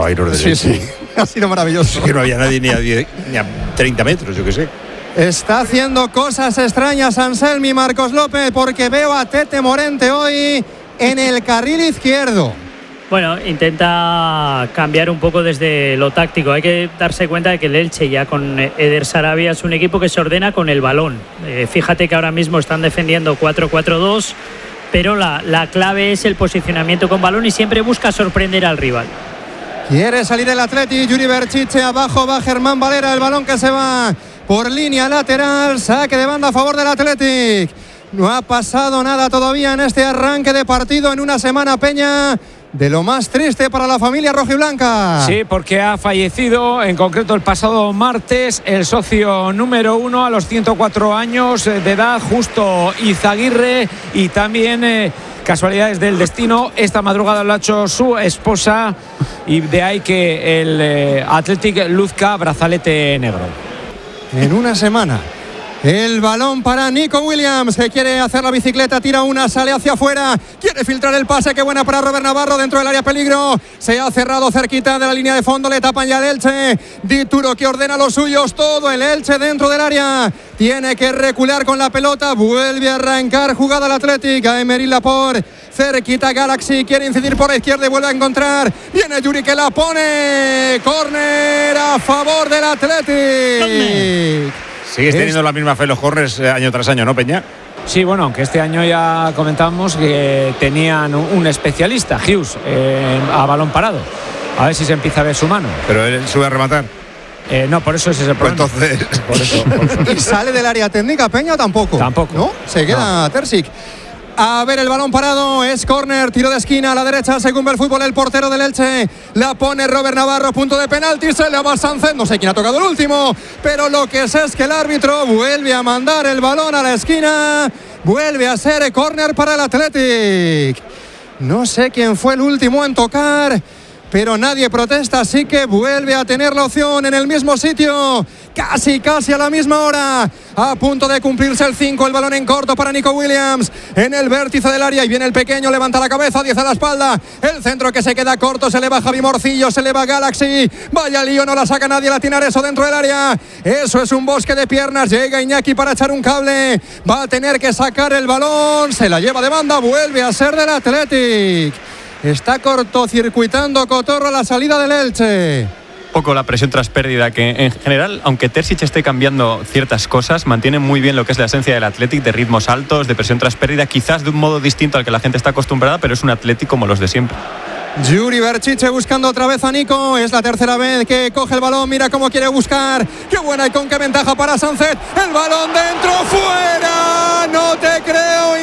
dejado ahí los de Sí, ha sido maravilloso. Es que no había nadie ni a 30 metros, yo qué sé. Está haciendo cosas extrañas Anselmi Marcos López, porque veo a Tete Morente hoy en el carril izquierdo. Bueno, intenta cambiar un poco desde lo táctico. Hay que darse cuenta de que el Elche ya con Eder Sarabia es un equipo que se ordena con el balón. Fíjate que ahora mismo están defendiendo 4-4-2, pero la clave es el posicionamiento con balón y siempre busca sorprender al rival. Quiere salir el Athletic, Yuri Berchiche, abajo va Germán Valera, el balón que se va por línea lateral, saque de banda a favor del Athletic. No ha pasado nada todavía en este arranque de partido en una semana, Peña, de lo más triste para la familia rojiblanca. Sí, porque ha fallecido, en concreto el pasado martes, el socio número 1 a los 104 años de edad, Justo Izaguirre, y también casualidades del destino, esta madrugada lo ha hecho su esposa, y de ahí que el Athletic luzca brazalete negro. En una semana. El balón para Nico Williams, que quiere hacer la bicicleta, tira una, sale hacia afuera, quiere filtrar el pase, qué buena para Robert Navarro dentro del área peligro, se ha cerrado cerquita de la línea de fondo, le tapan ya el Elche, Dituro que ordena a los suyos, todo el Elche dentro del área, tiene que recular con la pelota, vuelve a arrancar jugada al Athletic, a Emery Laporte, cerquita Galaxy, quiere incidir por la izquierda y vuelve a encontrar, viene Yuri que la pone, córner a favor del Athletic. Sigues teniendo la misma fe en los corners año tras año, ¿no, Peña? Sí, bueno, aunque este año ya comentábamos que tenían un especialista, Hughes, a balón parado. A ver si se empieza a ver su mano. Pero él sube a rematar. No, por eso es ese problema. Pues entonces, por eso. ¿Y sale del área técnica Peña o tampoco? Tampoco. ¿No? Se queda Terzic. A ver, el balón parado, es córner, tiro de esquina a la derecha, según ve el fútbol el portero del Elche, la pone Robert Navarro, punto de penalti, se le va Sánchez, no sé quién ha tocado el último, pero lo que sé es que el árbitro vuelve a mandar el balón a la esquina, vuelve a ser córner para el Athletic. No sé quién fue el último en tocar, pero nadie protesta, así que vuelve a tener la opción en el mismo sitio, casi a la misma hora, a punto de cumplirse el 5, el balón en corto para Nico Williams, en el vértice del área, y viene el pequeño, levanta la cabeza, 10 a la espalda, el centro que se queda corto, se le va Javi Morcillo, se le va Galaxy, vaya lío, no la saca nadie, la tiene Areso dentro del área, eso es un bosque de piernas, llega Iñaki para echar un cable, va a tener que sacar el balón, se la lleva de banda, vuelve a ser del Athletic. Está cortocircuitando Cotorro a la salida del Elche. Poco la presión tras pérdida, que en general, aunque Terzic esté cambiando ciertas cosas, mantiene muy bien lo que es la esencia del Athletic, de ritmos altos, de presión tras pérdida, quizás de un modo distinto al que la gente está acostumbrada, pero es un Athletic como los de siempre. Yuri Berchiche buscando otra vez a Nico, es la tercera vez que coge el balón, mira cómo quiere buscar, qué buena y con qué ventaja para Sánchez, el balón dentro, fuera, no te creo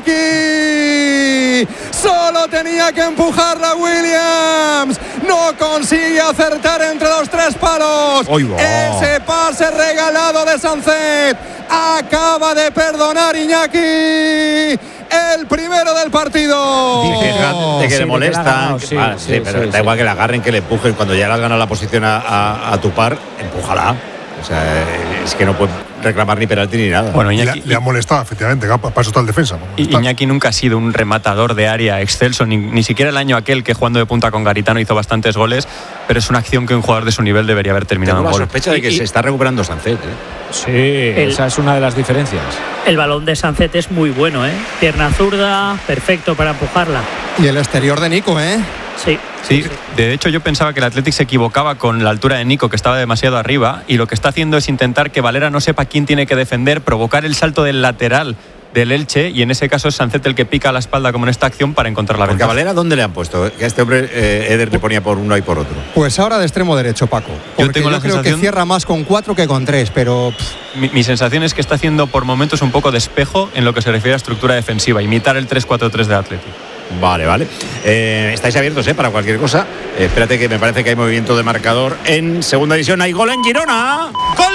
Iñaki, solo tenía que empujarla Williams, no consigue acertar entre los tres palos, ese pase regalado de Sánchez, acaba de perdonar Iñaki, el primero del partido. Fíjate que le molesta. Pero da igual que le agarren, que le empujen. Cuando ya le has ganado la posición a tu par, empújala. O sea, es que no puede reclamar ni penalti ni nada. Bueno, Iñaki, le ha molestado, efectivamente, para eso está el defensa. Iñaki nunca ha sido un rematador de área excelso, ni siquiera el año aquel que jugando de punta con Garitano hizo bastantes goles, pero es una acción que un jugador de su nivel debería haber terminado en gol. Tengo la sospecha de que se está recuperando Sánchez. Sí, esa es una de las diferencias. El balón de Sánchez es muy bueno, pierna zurda, perfecto para empujarla. Y el exterior de Nico, Sí, de hecho yo pensaba que el Athletic se equivocaba con la altura de Nico, que estaba demasiado arriba, y lo que está haciendo es intentar que Valera no sepa quién tiene que defender, provocar el salto del lateral del Elche, y en ese caso es Sánchez el que pica la espalda como en esta acción para encontrar la ventaja. ¿Porque a Valera dónde le han puesto? Que a este hombre Eder le ponía por uno y por otro. Pues ahora de extremo derecho, Paco. Porque yo creo que cierra más con 4 que con 3, pero... Mi sensación es que está haciendo por momentos un poco de espejo en lo que se refiere a estructura defensiva, imitar el 3-4-3 de Athletic. Vale. Estáis abiertos para cualquier cosa. Espérate, que me parece que hay movimiento de marcador en segunda división. Hay gol en Girona. ¡Gol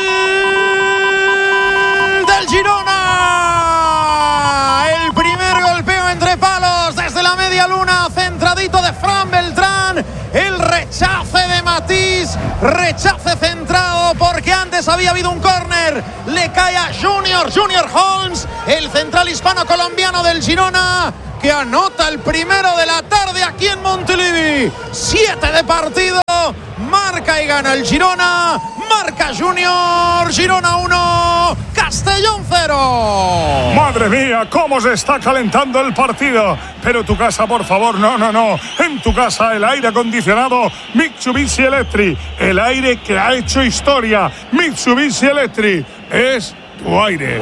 del Girona! El primer golpeo entre palos desde la media luna. Centradito de Fran Beltrán. El rechace de Matís. Rechace centrado porque antes había habido un córner. Le cae a Junior Holmes, el central hispano-colombiano del Girona, que anota el primero de la tarde aquí en Montilivi. 7 de partido. y gana el Girona. Marca Junior. Girona 1, Castellón 0. Madre mía, cómo se está calentando el partido. Pero tu casa, por favor, no. En tu casa el aire acondicionado Mitsubishi Electric. El aire que ha hecho historia. Mitsubishi Electric es tu aire.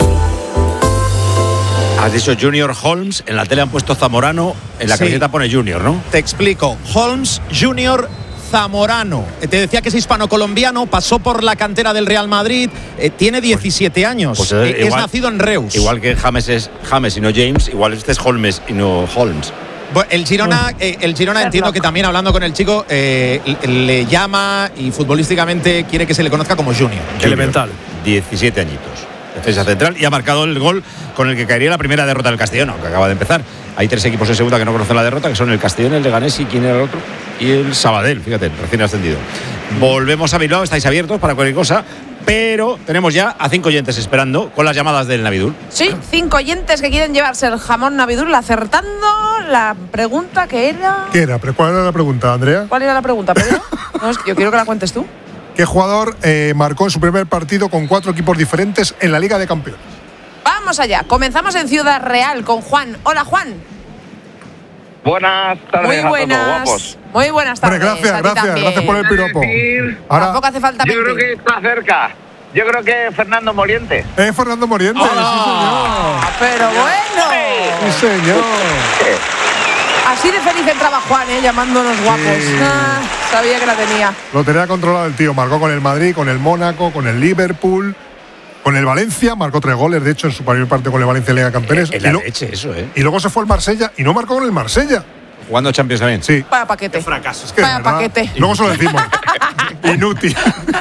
Has dicho Junior Holmes, en la tele han puesto Zamorano, en la camiseta pone Junior, ¿no? Te explico. Holmes Junior Zamorano. Te decía que es hispano-colombiano, pasó por la cantera del Real Madrid, tiene 17 años. Pues es nacido en Reus. Igual que James es James y no James, igual este es Holmes y no Holmes. Bueno, el Girona entiendo que también hablando con el chico le llama y futbolísticamente quiere que se le conozca como Junior. Elemental. 17 añitos. Defensa central y ha marcado el gol con el que caería la primera derrota del Castellón, aunque acaba de empezar. Hay 3 equipos en segunda que no conocen la derrota, que son el Castellón, el Leganés y ¿quién era el otro? Y el Sabadell, fíjate, recién ascendido. Volvemos a Bilbao, estáis abiertos para cualquier cosa, pero tenemos ya a 5 oyentes esperando con las llamadas del Navidul. Sí, 5 oyentes que quieren llevarse el jamón Navidul, acertando la pregunta que era. ¿Qué era? ¿Cuál era la pregunta, Andrea? ¿Cuál era la pregunta, Pedro? No, es que yo quiero que la cuentes tú. ¿Qué jugador marcó en su primer partido con 4 equipos diferentes en la Liga de Campeones? Vamos allá, comenzamos en Ciudad Real con Juan. Hola, Juan. Buenas tardes. Muy buenas. A todos, guapos. Muy buenas tardes. Bueno, gracias por el piropo. Ahora, tampoco hace falta mentir. Yo creo que está cerca. Yo creo que Fernando Moriente. Fernando Moriente, sí, señor. Pero bueno. Sí, señor. Así de feliz entraba Juan, llamándonos guapos. Sí. Sabía que la tenía. Lo tenía controlado el tío. Marcó con el Madrid, con el Mónaco, con el Liverpool, con el Valencia. Marcó 3 goles, de hecho, en su primer partido con el Valencia en Liga de Campeones. Leche eso, Y luego se fue al Marsella y no marcó con el Marsella. Jugando Champions también. Sí. Vaya paquete. Qué fracaso. Es que vaya paquete. Luego se lo decimos. Inútil.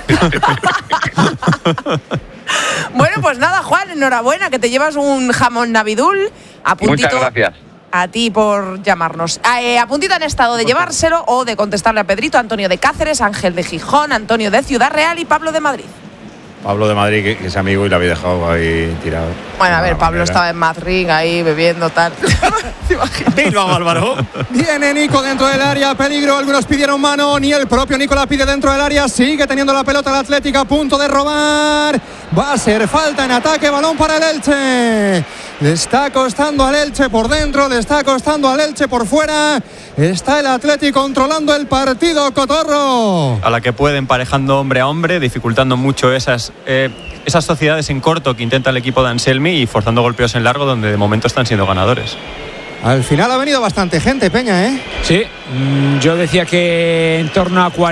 Bueno, pues nada, Juan, enhorabuena, que te llevas un jamón Navidul. A puntito. Muchas gracias. A ti por llamarnos. A puntito han estado de llevárselo o de contestarle a Pedrito, Antonio de Cáceres, Ángel de Gijón, Antonio de Ciudad Real y Pablo de Madrid. Pablo de Madrid, que es amigo y lo había dejado ahí tirado. Bueno, a ver, Pablo estaba en Madrid ahí bebiendo tal. Bilbao, Álvaro. Viene Nico dentro del área, peligro, algunos pidieron mano, ni el propio Nico la pide dentro del área, sigue teniendo la pelota el Atlético a punto de robar. Va a ser falta en ataque, balón para el Elche. Le está costando al Elche por dentro, le está costando al Elche por fuera. Está el Atlético controlando el partido, Cotorro. A la que puede emparejando hombre a hombre, dificultando mucho esas sociedades en corto que intenta el equipo de Anselmi y forzando golpeos en largo donde de momento están siendo ganadores. Al final ha venido bastante gente, Peña, ¿eh? Sí, yo decía que en torno a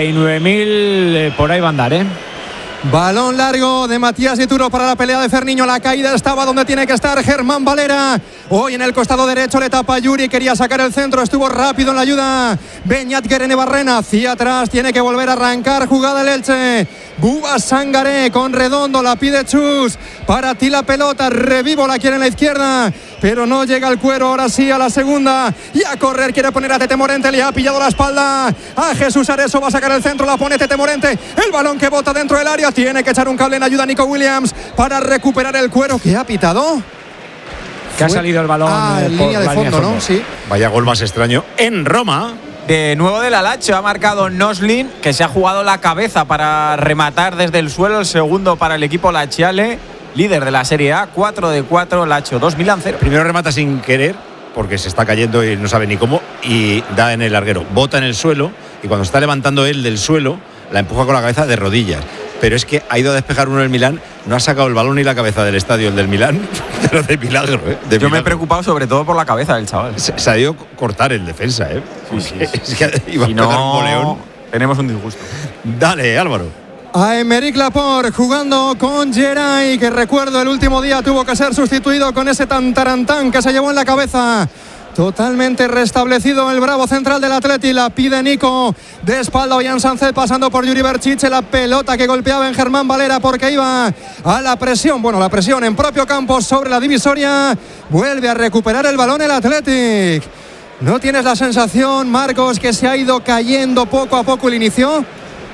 49.000 por ahí va a andar, ¿eh? Balón largo de Matías Dituro para la pelea de Ferniño. La caída estaba donde tiene que estar Germán Valera. Hoy en el costado derecho le tapa Yuri. Quería sacar el centro. Estuvo rápido en la ayuda. Beñat Guerene Barrena hacia atrás. Tiene que volver a arrancar. Jugada el Elche. Buba Sangaré con Redondo. La pide Chus. Para ti la pelota. Revivo la quiere en la izquierda. Pero no llega el cuero. Ahora sí a la segunda. Y a correr. Quiere poner a Tete Morente. Le ha pillado la espalda a Jesús Areso. Va a sacar el centro. La pone Tete Morente. El balón que bota dentro del área. Tiene que echar un cable en ayuda a Nico Williams para recuperar el cuero. ¿Qué ha pitado? Que ha salido el balón en línea de fondo, ¿no? Sí. Vaya gol más extraño en Roma. De nuevo del Alacho ha marcado Noslin, que se ha jugado la cabeza para rematar desde el suelo. El segundo para el equipo Lachiale, líder de la Serie A. 4 de 4, Lacho 2, Milan 0. Primero remata sin querer, porque se está cayendo y no sabe ni cómo, y da en el larguero. Bota en el suelo, y cuando está levantando él del suelo, la empuja con la cabeza de rodillas. Pero es que ha ido a despejar uno del Milán, no ha sacado el balón ni la cabeza del estadio, el del Milán, pero de milagro, ¿eh? Yo me he preocupado sobre todo por la cabeza del chaval. Se ha ido a cortar el defensa, ¿eh? Sí. Es que iba si a pegar un no, boleón. tenemos un disgusto. Dale, Álvaro. A Aymeric Laporte jugando con Geray, que recuerdo el último día tuvo que ser sustituido con ese tantarantán que se llevó en la cabeza. Totalmente restablecido el bravo central del Atleti. La pide Nico de espalda. Ollán Sánchez pasando por Yuri Berchiche. La pelota que golpeaba en Germán Valera porque iba a la presión. Bueno, la presión en propio campo sobre la divisoria. Vuelve a recuperar el balón el Athletic. ¿No tienes la sensación, Marcos, que se ha ido cayendo poco a poco el inicio?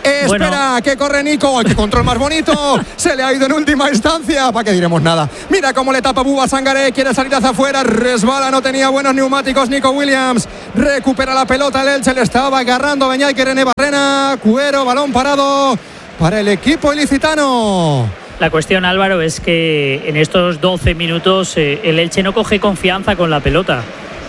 Espera, que corre Nico. ¡Qué control más bonito! Se le ha ido en última instancia. ¿Para qué diremos nada? Mira cómo le tapa Bouba Sangaré. Quiere salir hacia afuera. Resbala, no tenía buenos neumáticos Nico Williams. Recupera la pelota el Elche. Le estaba agarrando Beñat, Irene Barrena. Cuero, balón parado para el equipo ilicitano. La cuestión, Álvaro, es que en estos 12 minutos el Elche no coge confianza con la pelota.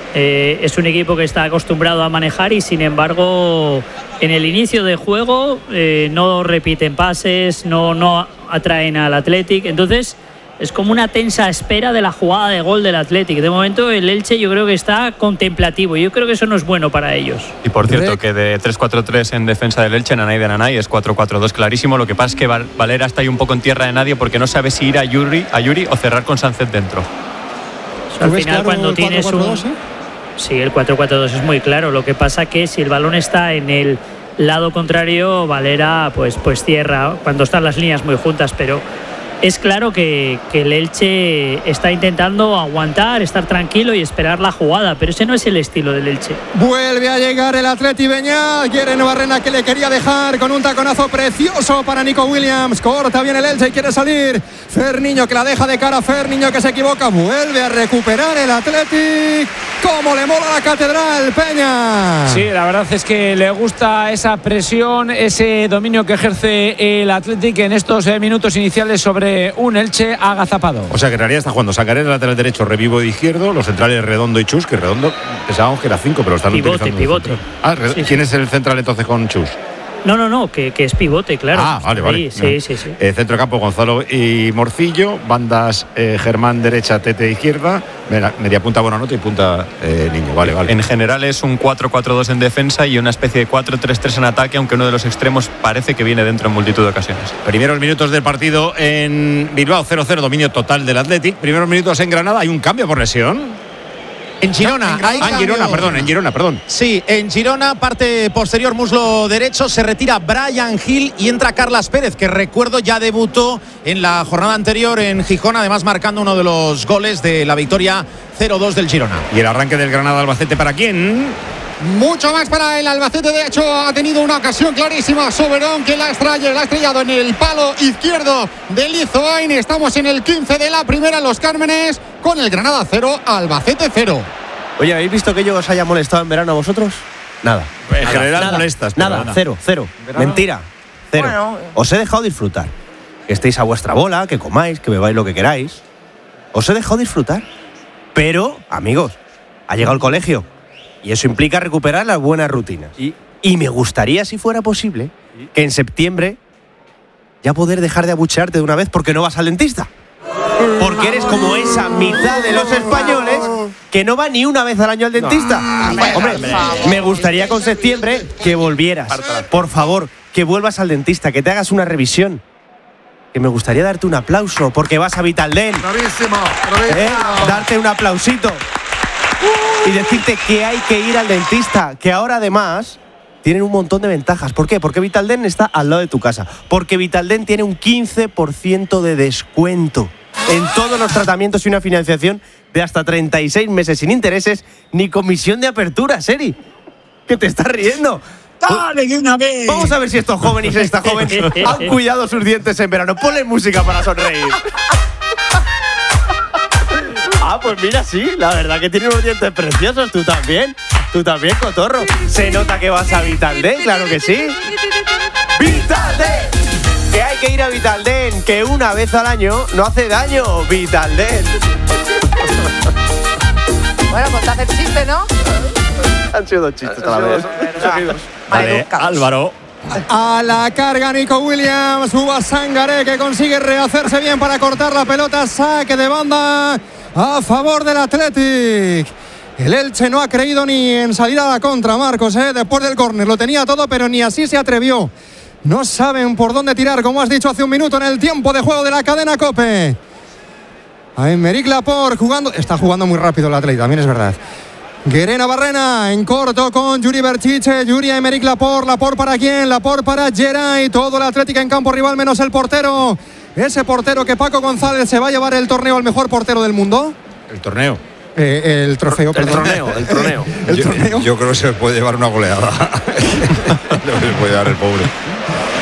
Es un equipo que está acostumbrado a manejar y, sin embargo, en el inicio de juego no repiten pases, no atraen al Athletic. Entonces es como una tensa espera de la jugada de gol del Athletic. De momento el Elche yo creo que está contemplativo. Yo creo que eso no es bueno para ellos. Y por cierto, que de 3-4-3 en defensa del Elche, Nanay de Nanay es 4-4-2 clarísimo. Lo que pasa es que Valera está ahí un poco en tierra de nadie porque no sabe si ir a Yuri o cerrar con Sánchez dentro. Al final, cuando tienes un... Sí, el 4-4-2 es muy claro. Lo que pasa que si el balón está en el lado contrario, Valera pues cierra cuando están las líneas muy juntas, pero es claro que el Elche está intentando aguantar, estar tranquilo y esperar la jugada, pero ese no es el estilo del Elche. Vuelve a llegar el Atleti Beñat. Irene Barrena, que le quería dejar con un taconazo precioso para Nico Williams. Corta bien el Elche y quiere salir. Ferniño, que la deja de cara. Ferniño, que se equivoca. Vuelve a recuperar el Athletic. Como le mola la catedral, Peña. Sí, la verdad es que le gusta esa presión, ese dominio que ejerce el Athletic en estos minutos iniciales sobre un Elche agazapado. O sea que en realidad está jugando Sangaré, el lateral derecho, Revivo de izquierdo, los centrales Redondo y Chus, que Redondo pensábamos que era 5, pero están utilizando pivote. Sí, ¿quién es el central entonces con Chus? No, que es pivote, claro. Vale. Sí. Centro de campo, Gonzalo y Morcillo. Bandas, Germán derecha, Tete izquierda. Media punta Buenanote y punta Niño. Vale. En general es un 4-4-2 en defensa y una especie de 4-3-3 en ataque, aunque uno de los extremos parece que viene dentro en multitud de ocasiones. Primeros minutos del partido en Bilbao, 0-0, dominio total del Athletic. Primeros minutos en Granada, hay un cambio por lesión. En Girona, en Girona, perdón. Sí, en Girona, parte posterior, muslo derecho, se retira Brian Hill y entra Carlas Pérez, que recuerdo ya debutó en la jornada anterior en Gijón, además marcando uno de los goles de la victoria 0-2 del Girona. ¿Y el arranque del Granada-Albacete para quién? Mucho más para el Albacete. De hecho, ha tenido una ocasión clarísima Soberón, que la ha estrellado en el palo izquierdo de Lizoain. Estamos en el 15 de la primera, Los Cármenes, con el Granada 0, Albacete 0. Oye, ¿habéis visto que yo os haya molestado en verano a vosotros? Nada. En general molestas. Nada, cero. Mentira, cero. Bueno. Os he dejado disfrutar. Que estéis a vuestra bola, que comáis, que bebáis lo que queráis. Os he dejado disfrutar. Pero, amigos, ha llegado el colegio. Y eso implica recuperar las buenas rutinas. Y me gustaría, si fuera posible, que en septiembre ya poder dejar de abuchearte de una vez porque no vas al dentista. Porque eres como esa mitad de los españoles que no va ni una vez al año al dentista. Hombre, me gustaría con septiembre que volvieras. Por favor, que vuelvas al dentista, que te hagas una revisión. Que me gustaría darte un aplauso porque vas a Vitaldent. Bravísimo. Darte un aplausito. Y decirte que hay que ir al dentista, que ahora además tienen un montón de ventajas. ¿Por qué? Porque Vitaldent está al lado de tu casa. Porque Vitaldent tiene un 15% de descuento en todos los tratamientos y una financiación de hasta 36 meses sin intereses ni comisión de apertura, Seri. ¿Qué te estás riendo? ¡Dale de una vez! Vamos a ver si estos jóvenes y esta joven han cuidado sus dientes en verano. Ponle música para sonreír. Ah, pues mira, sí, la verdad que tiene unos dientes preciosos. Tú también, cotorro. Se nota que vas a Vitaldent, claro que sí. ¡Vitaldent! Que hay que ir a Vitaldent, que una vez al año no hace daño. Vitaldent. Bueno, pues te hace el chiste, ¿no? Han sido dos chistes a la vez. Vale, Álvaro. A la carga Nico Williams. Bouba Sangaré, que consigue rehacerse bien para cortar la pelota. Saque de banda a favor del Athletic. El Elche no ha creído ni en salir a la contra, Marcos, después del córner. Lo tenía todo, pero ni así se atrevió. No saben por dónde tirar, como has dicho hace un minuto en el tiempo de juego de la cadena COPE. A Aymeric Laporte jugando. Está jugando muy rápido el Athletic, también es verdad. Guerena Barrena en corto con Yuri Berchiche. Yuri a Aymeric Laporte. ¿Laporte para quién? Laporte para Geray. Todo el Athletic en campo rival menos el portero. Ese portero que Paco González se va a llevar el torneo al mejor portero del mundo. El torneo. El trofeo, perdón. El torneo. Yo creo que se puede llevar una goleada. Se puede llevar el pobre.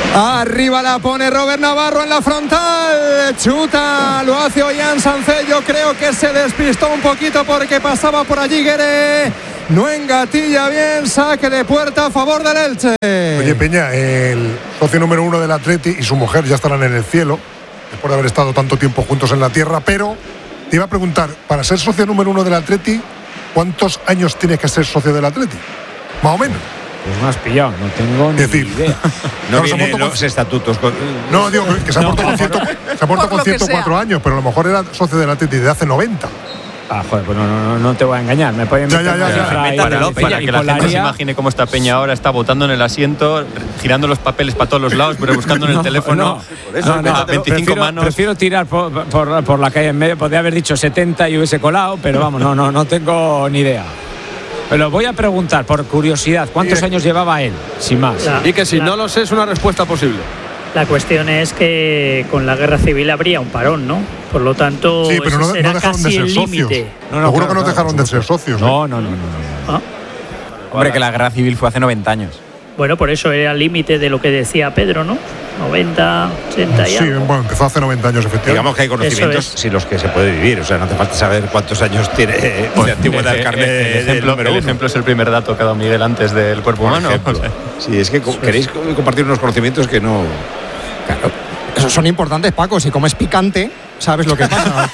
Arriba la pone Robert Navarro en la frontal. Chuta, lo hace Ollán Sánchez. Yo creo que se despistó un poquito porque pasaba por allí Gueré. No engatilla bien, saque de puerta a favor del Elche. Oye, Peña, el socio número 1 del Atleti y su mujer ya estarán en el cielo, después de haber estado tanto tiempo juntos en la tierra, pero te iba a preguntar, para ser socio número 1 del Atleti, ¿cuántos años tienes que ser socio del Atleti? Más o menos. Pues me has pillado, no tengo ni idea. No vienen los estatutos. No, digo que se ha puesto con 104 años, pero a lo mejor era socio del Atleti de hace 90. Ah, joder, pues no te voy a engañar. Me pueden Ya. Para que la gente se imagine cómo está Peña ahora, está botando en el asiento, girando los papeles para todos los lados, pero buscando en el teléfono. No, 25 manos. Prefiero tirar por la calle en medio. Podría haber dicho 70 y hubiese colado, pero vamos, no tengo ni idea. Pero voy a preguntar, por curiosidad, ¿cuántos años llevaba él? Sin más. Y que si no lo sé, es una respuesta posible. La cuestión es que con la guerra civil habría un parón, ¿no? Por lo tanto, sí, pero no dejaron de ser socios. Seguro que no dejaron de ser socios. No. ¿Ah? Hombre, que la guerra civil fue hace 90 años. Bueno, por eso era el límite de lo que decía Pedro, ¿no? 90, 80 y algo. Sí, bueno, empezó hace 90 años, efectivamente. Digamos que hay conocimientos sin los que se puede vivir. O sea, no hace falta saber cuántos años tiene de antigüedad el carnet el ejemplo es el primer dato que ha dado Miguel antes del cuerpo humano. Sí, es que queréis compartir unos conocimientos que no. Claro. Esos son importantes, Paco. Si comes picante, sabes lo que pasa.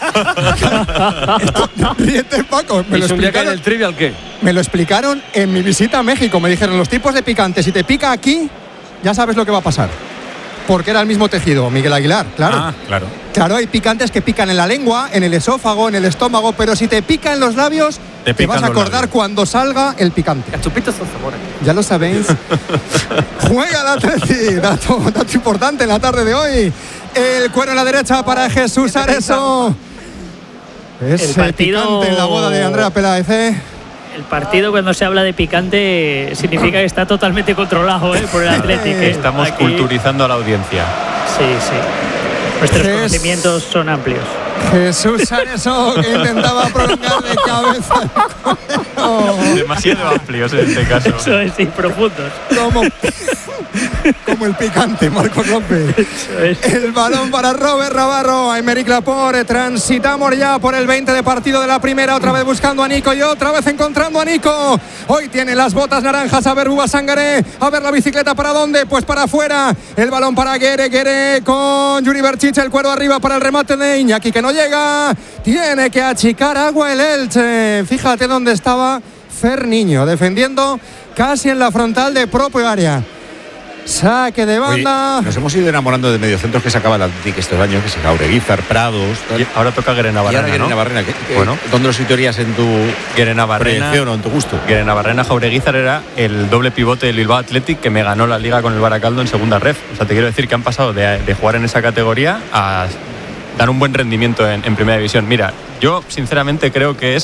Ríete, Paco. ¿Es un día que en el trivial qué? Me lo explicaron en mi visita a México. Me dijeron los tipos de picante. Si te pica aquí, ya sabes lo que va a pasar. Porque era el mismo tejido, Miguel Aguilar, claro. Ah, claro. Claro, hay picantes que pican en la lengua, en el esófago, en el estómago, pero si te pica en los labios, te vas a acordar cuando salga el picante. Cachupitos son sabores. Ya lo sabéis. Juega el Atleti, dato importante en la tarde de hoy. El cuero en la derecha para Jesús Areso. Es el partido picante en la boda de Andrea Peláez. El partido, cuando se habla de picante, significa que está totalmente controlado por el Atlético. Estamos culturizando a la audiencia. Sí. Nuestros conocimientos son amplios. Jesús Areso, que intentaba prolongar de cabeza. Demasiado amplios en este caso. Eso es, sí, profundos. Como el picante, Marcos López. El balón para Robert Navarro, Aymeric Laporte. Transitamos ya por el 20 de partido de la primera, otra vez buscando a Nico y otra vez encontrando a Nico. Hoy tiene las botas naranjas. A ver Buba Sangaré, a ver la bicicleta para dónde, pues para afuera. El balón para Gueré con Yuri Berchiche, el cuero arriba para el remate de Iñaki, que no llega. Tiene que achicar agua el Elche. Fíjate dónde estaba Fer Niño, defendiendo casi en la frontal de propio área. Saque de banda. Oye, nos hemos ido enamorando de mediocentros que sacaba el Atlético estos años, que se Jaureguizar, Prados. Y ahora toca Guerenavarrena, ¿no? Bueno, ¿dónde lo situarías en tu proyección o en tu gusto? Guerenavarrena Jaureguizar era el doble pivote del Bilbao Athletic que me ganó la liga con el Baracaldo en segunda ref. O sea, te quiero decir que han pasado de jugar en esa categoría a dar un buen rendimiento en primera división. Mira, yo sinceramente creo que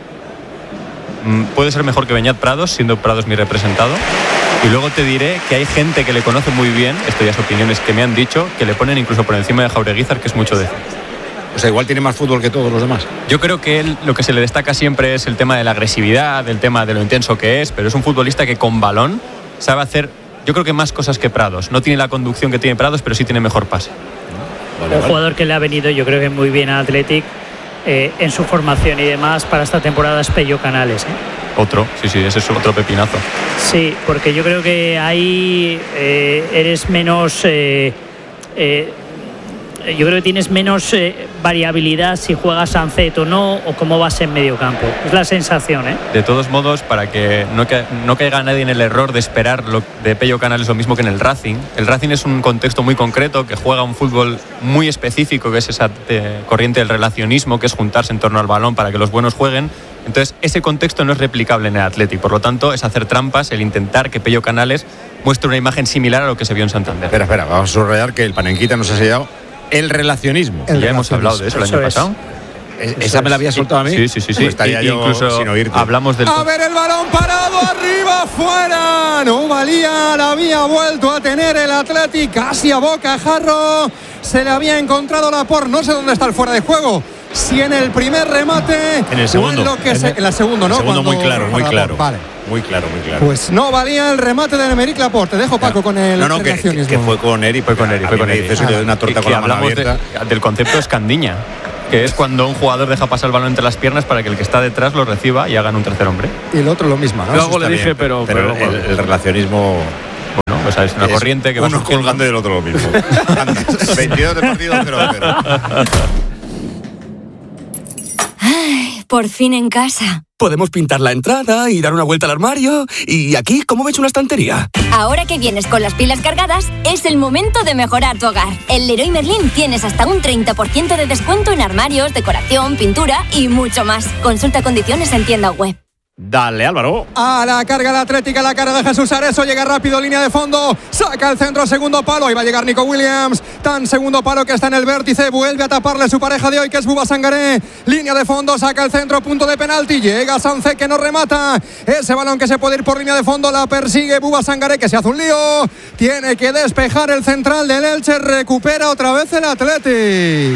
puede ser mejor que Beñat Prados, siendo Prados mi representado. Y luego te diré que hay gente que le conoce muy bien, esto ya es opiniones que me han dicho, que le ponen incluso por encima de Jaureguizar, que es mucho decir. O sea, igual tiene más fútbol que todos los demás. Yo creo que él lo que se le destaca siempre es el tema de la agresividad, el tema de lo intenso que es, pero es un futbolista que con balón sabe hacer, yo creo que más cosas que Prados. No tiene la conducción que tiene Prados, pero sí tiene mejor pase. Un jugador que le ha venido, yo creo que muy bien a Athletic en su formación y demás para esta temporada es Pello Canales. Otro, sí, ese es otro pepinazo. Sí, porque yo creo que ahí eres menos. Yo creo que tienes menos variabilidad si juegas Sancet o no, o cómo vas en medio campo. Es la sensación, ¿eh? De todos modos, para que no caiga nadie en el error de esperar lo de Pello Canales lo mismo que en el Racing. El Racing es un contexto muy concreto que juega un fútbol muy específico, que es esa corriente del relacionismo, que es juntarse en torno al balón para que los buenos jueguen. Entonces, ese contexto no es replicable en el Athletic. Por lo tanto, es hacer trampas el intentar que Pello Canales muestre una imagen similar a lo que se vio en Santander. Espera, vamos a subrayar que el Panenquita nos ha sellado el relacionismo. Ya hemos hablado de eso el año pasado. ¿Esa me la había soltado a mí? Sí. Pues estaría yo incluso sin oírte. Hablamos del... A ver el balón parado arriba, fuera. No valía, la había vuelto a tener el Athletic casi a bocajarro. Se le había encontrado Laporte, no sé dónde está el fuera de juego. si en el primer remate en el segundo, o en lo que en el segundo, ¿no? El segundo muy claro. Vale. Muy claro. Pues no valía el remate de Aymeric Laporte. Te dejo, Paco, con el relacionismo. Que fue con Eri. Fue con Eri. Eso le doy una torta con la mano abierta. Del concepto escandiña, que es cuando un jugador deja pasar el balón entre las piernas para que el que está detrás lo reciba y hagan un tercer hombre. Y el otro lo mismo, ¿no? Luego le dije, pero el relacionismo... Bueno, pues es una corriente que va uno colgando y el otro lo mismo. 22 de partido, 0-0. Ay, por fin en casa. Podemos pintar la entrada y dar una vuelta al armario. Y aquí, ¿cómo ves una estantería? Ahora que vienes con las pilas cargadas, es el momento de mejorar tu hogar. En Leroy Merlin tienes hasta un 30% de descuento en armarios, decoración, pintura y mucho más. Consulta condiciones en tienda web. Dale, Álvaro. A la carga la Atlética, la carga de Jesús Areso, llega rápido, línea de fondo, saca el centro, segundo palo, ahí va a llegar Nico Williams, tan segundo palo que está en el vértice, vuelve a taparle su pareja de hoy que es Bouba Sangaré, línea de fondo, saca el centro, punto de penalti, llega Sancet que no remata, ese balón que se puede ir por línea de fondo, la persigue Bouba Sangaré que se hace un lío, tiene que despejar el central del Elche, recupera otra vez el Athletic.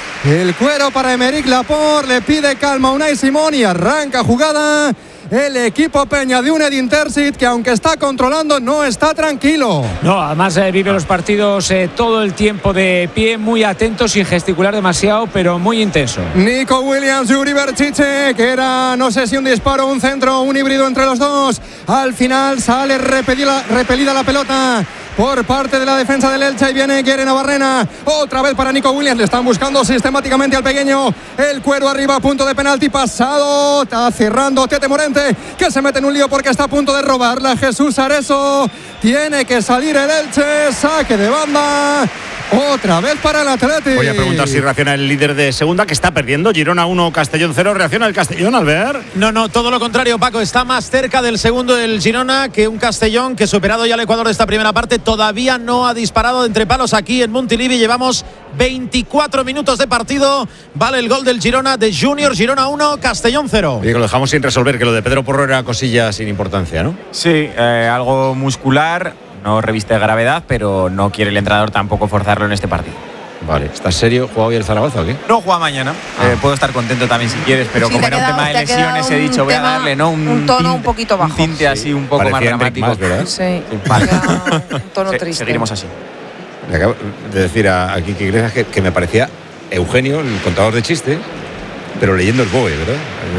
El cuero para Aymeric Laporte, le pide calma a Unai Simón y arranca jugada el equipo peña de un Edin Terzic que aunque está controlando no está tranquilo. No, además vive los partidos todo el tiempo de pie, muy atento, sin gesticular demasiado, pero muy intenso. Nico Williams, Yuri Berchiche, que era no sé si un disparo, un centro, un híbrido entre los dos. Al final sale repelida la pelota por parte de la defensa del Elche y viene Guerre Navarrena, otra vez para Nico Williams, le están buscando sistemáticamente al pequeño, el cuero arriba, punto de penalti, pasado, está cerrando Tete Morente, que se mete en un lío porque está a punto de robarla Jesús Areso, tiene que salir el Elche, saque de banda, otra vez para el Athletic. Voy a preguntar si reacciona el líder de segunda, que está perdiendo, Girona 1, Castellón 0, ¿reacciona el Castellón, Albert? No, todo lo contrario, Paco, está más cerca del segundo del Girona que un Castellón que, superado ya el Ecuador de esta primera parte, todavía no ha disparado de entre palos aquí en Montilivi. Llevamos 24 minutos de partido, vale el gol del Girona de Junior, Girona 1, Castellón 0. Oye, que lo dejamos sin resolver, que lo de Pedro Porro era cosilla sin importancia, ¿no? Sí, algo muscular, no reviste gravedad, pero no quiere el entrenador tampoco forzarlo en este partido. Vale, ¿estás serio? ¿Juega hoy el Zaragoza o qué? No juega mañana. Puedo estar contento también si quieres, pero Sí, como te era un tema de lesiones, he dicho, voy a darle, ¿no? Un tono un poquito bajo. Un tinte así un poco más Parecía Enric dramático. Mas, ¿verdad? Sí, Vale. un tono triste. Seguiremos así. Le acabo de decir a Kiki Iglesias que me parecía Eugenio, el contador de chistes, pero leyendo el BOE, ¿verdad?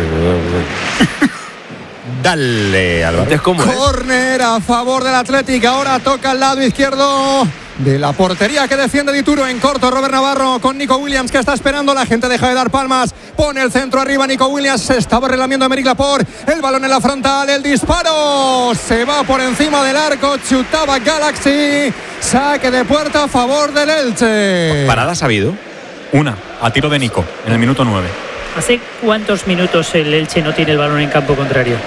Dale, Álvaro. Córner a favor del Athletic, ahora toca al lado izquierdo de la portería que defiende Dituro en corto. Robert Navarro con Nico Williams que está esperando. La gente deja de dar palmas. Pone el centro arriba. Nico Williams se estaba relamiendo a Aymeric Laporte. El balón en la frontal. El disparo. Se va por encima del arco. Chutaba Galaxy. Saque de puerta a favor del Elche. ¿Paradas ha habido? Una, a tiro de Nico, en el minuto 9. ¿Hace cuántos minutos el Elche no tiene el balón en campo contrario?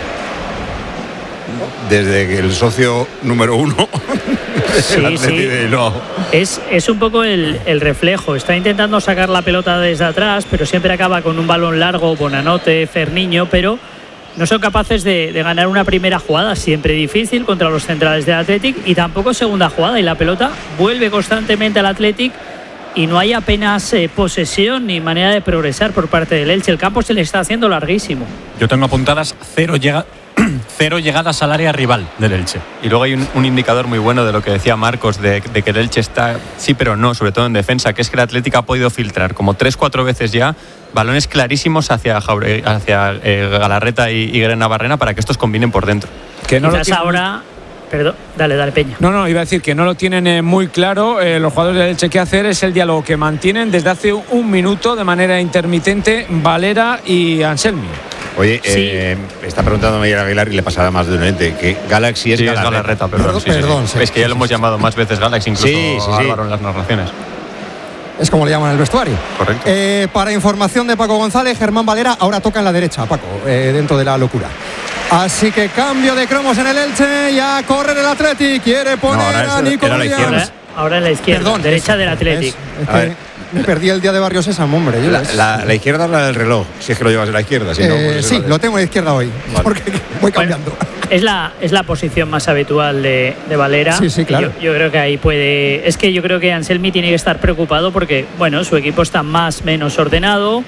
Desde que el socio número 1 Sí. Es un poco el reflejo. Está intentando sacar la pelota desde atrás, pero siempre acaba con un balón largo, Bonanote, Ferniño, pero no son capaces de ganar una primera jugada, siempre difícil contra los centrales del Athletic, y tampoco segunda jugada, y la pelota vuelve constantemente al Athletic y no hay apenas posesión ni manera de progresar por parte del Elche. El campo se le está haciendo larguísimo. Yo tengo apuntadas cero llegadas al área rival del Elche. Y luego hay un indicador muy bueno de lo que decía Marcos, de que el Elche está, sí pero no, sobre todo en defensa, que es que el Atlético ha podido filtrar como 3-4 veces ya balones clarísimos hacia Galarreta y Guerre Navarrena para que estos combinen por dentro. Que no quizás ahora... Perdón, dale Peña. No, iba a decir que no lo tienen muy claro. Los jugadores del Elche que hacer es el diálogo que mantienen desde hace un minuto de manera intermitente Valera y Anselmi. Oye, está preguntando Miguel Aguilar y le pasará más de un ente que Galaxy es Galarreta, perdón. Es que ya lo hemos llamado más veces Galaxy, incluso Álvaro en las narraciones. Es como le llaman en el vestuario. Correcto. Para información de Paco González, Germán Valera ahora toca en la derecha, Paco, dentro de la locura. Así que cambio de cromos en el Elche, ya corre el Athletic, quiere poner a Nico Williams. Ahora en la izquierda, perdón, derecha del Athletic. Es que me perdí el día de Barrio Sésamo, hombre. La izquierda es la del reloj, si es que lo llevas a la izquierda. Si no, pues sí, lo tengo a la izquierda hoy, porque voy cambiando. Es la posición más habitual de Valera. Sí, claro. Yo creo que ahí puede... Es que yo creo que Anselmi tiene que estar preocupado porque, bueno, su equipo está más o menos ordenado.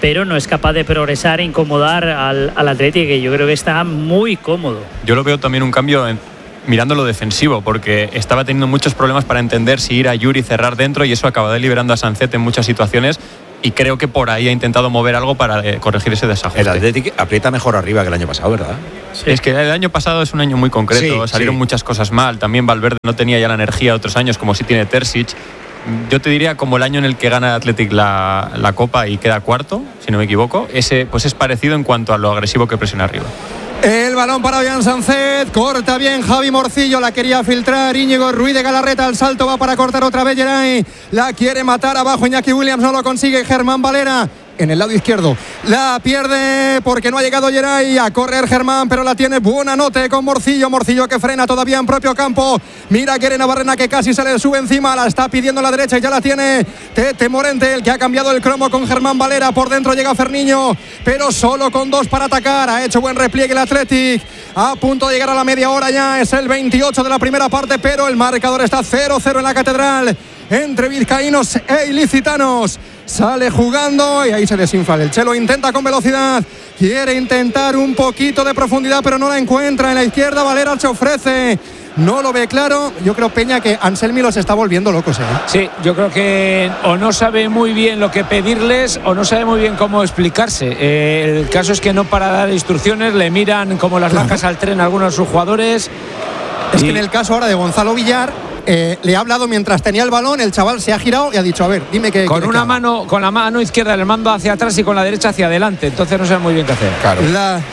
pero no es capaz de progresar e incomodar al Atlético, que yo creo que está muy cómodo. Yo lo veo también un cambio mirando lo defensivo, porque estaba teniendo muchos problemas para entender si ir a Yuri y cerrar dentro, y eso acaba liberando a Sancet en muchas situaciones, y creo que por ahí ha intentado mover algo para corregir ese desajuste. El Atlético aprieta mejor arriba que el año pasado, ¿verdad? Sí. Es que el año pasado es un año muy concreto, salieron muchas cosas mal, también Valverde no tenía ya la energía de otros años como sí tiene Terzic. Yo te diría como el año en el que gana el Athletic la Copa y queda cuarto, si no me equivoco, ese pues es parecido en cuanto a lo agresivo que presiona arriba. El balón para Bian Sancet, corta bien Javi Morcillo, la quería filtrar Íñigo Ruiz de Galarreta, al salto va para cortar otra vez Geray, la quiere matar abajo Iñaki Williams, no lo consigue Germán Valera. En el lado izquierdo la pierde porque no ha llegado Geray a correr Germán, pero la tiene buena note con Morcillo que frena todavía en propio campo. Mira Guerre Navarrena que casi se le sube encima, la está pidiendo a la derecha y ya la tiene Tete Morente, el que ha cambiado el cromo con Germán Valera. Por dentro llega Ferniño, pero solo con 2 para atacar. Ha hecho buen repliegue el Athletic, a punto de llegar a la media hora ya, es el 28 de la primera parte, pero el marcador está 0-0 en la Catedral entre vizcaínos e ilicitanos. Sale jugando y ahí se desinfla el Chelo, intenta con velocidad, quiere intentar un poquito de profundidad pero no la encuentra. En la izquierda Valera se ofrece, no lo ve claro. Yo creo, Peña, que Anselmi los está volviendo locos, ¿eh? Sí, yo creo que o no sabe muy bien lo que pedirles o no sabe muy bien cómo explicarse. El caso es que no para dar instrucciones, le miran como las vacas al tren a algunos de sus jugadores. Es que en el caso ahora de Gonzalo Villar, le ha hablado mientras tenía el balón, el chaval se ha girado y ha dicho, a ver, dime qué. Con una mano, con la mano izquierda le mando hacia atrás y con la derecha hacia adelante, entonces no sabe muy bien qué hacer. Claro.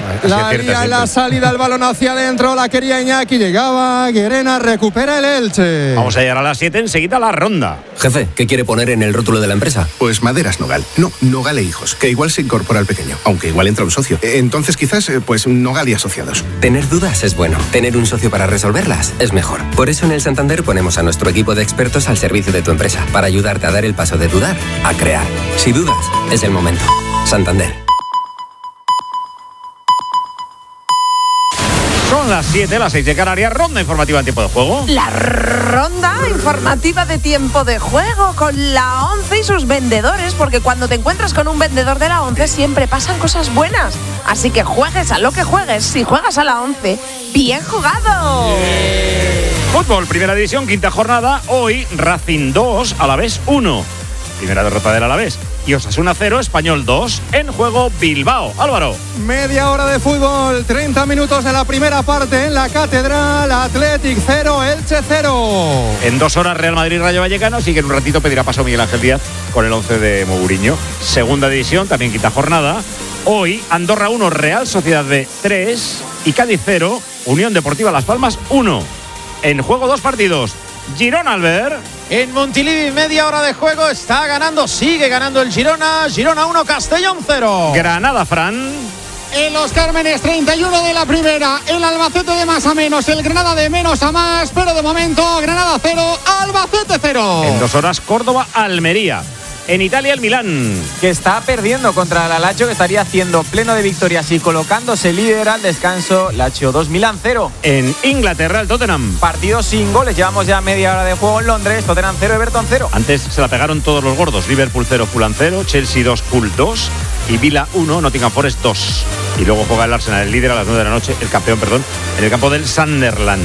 La salida del balón hacia adentro, la quería Iñaki, llegaba Guerena, recupera el Elche. Vamos a llegar a las 7, enseguida la ronda. Jefe, ¿qué quiere poner en el rótulo de la empresa? Pues Maderas Nogal. No, Nogal e Hijos, que igual se incorpora al pequeño, aunque igual entra un socio. Entonces quizás, pues Nogal y Asociados. Tener dudas es bueno, tener un socio para resolverlas es mejor. Por eso en el Santander ponemos a nuestro equipo de expertos al servicio de tu empresa, para ayudarte a dar el paso de dudar a crear. Si dudas, es el momento. Santander. Son las 7, las 6 de Canarias, ronda informativa en tiempo de juego. La ronda informativa de tiempo de juego con la ONCE y sus vendedores, porque cuando te encuentras con un vendedor de la ONCE siempre pasan cosas buenas. Así que juegues a lo que juegues, si juegas a la ONCE, ¡bien jugado! Fútbol, primera división, quinta jornada. Hoy Racing 2, Alavés 1. Primera derrota del Alavés. Y Osasuna 0, Español 2. En juego Bilbao. Álvaro. Media hora de fútbol, 30 minutos de la primera parte en la Catedral. Athletic 0, Elche 0. En 2 horas Real Madrid, Rayo Vallecano. Así que en un ratito pedirá paso Miguel Ángel Díaz con el 11 de Mourinho. Segunda división, también quinta jornada. Hoy Andorra 1, Real Sociedad B 3. Y Cádiz 0, Unión Deportiva Las Palmas 1. En juego 2 partidos. Girona, Albert. En Montilivi, media hora de juego, está ganando, sigue ganando el Girona. Girona 1, Castellón 0. Granada, Fran. En Los Cármenes, 31 de la primera. El Albacete de más a menos, el Granada de menos a más. Pero de momento, Granada 0, Albacete 0. En 2 horas, Córdoba, Almería. En Italia, el Milán, que está perdiendo contra el Lazio, que estaría haciendo pleno de victorias y colocándose líder al descanso. Lazio 2, Milán 0. En Inglaterra, el Tottenham. Partido sin goles, llevamos ya media hora de juego en Londres. Tottenham 0, Everton 0. Antes se la pegaron todos los gordos. Liverpool 0, Fulham 0, Chelsea 2, Hull 2 y Villa 1, Nottingham Forest 2. Y luego juega el Arsenal, el líder, a las 9 de la noche, el campeón, en el campo del Sunderland.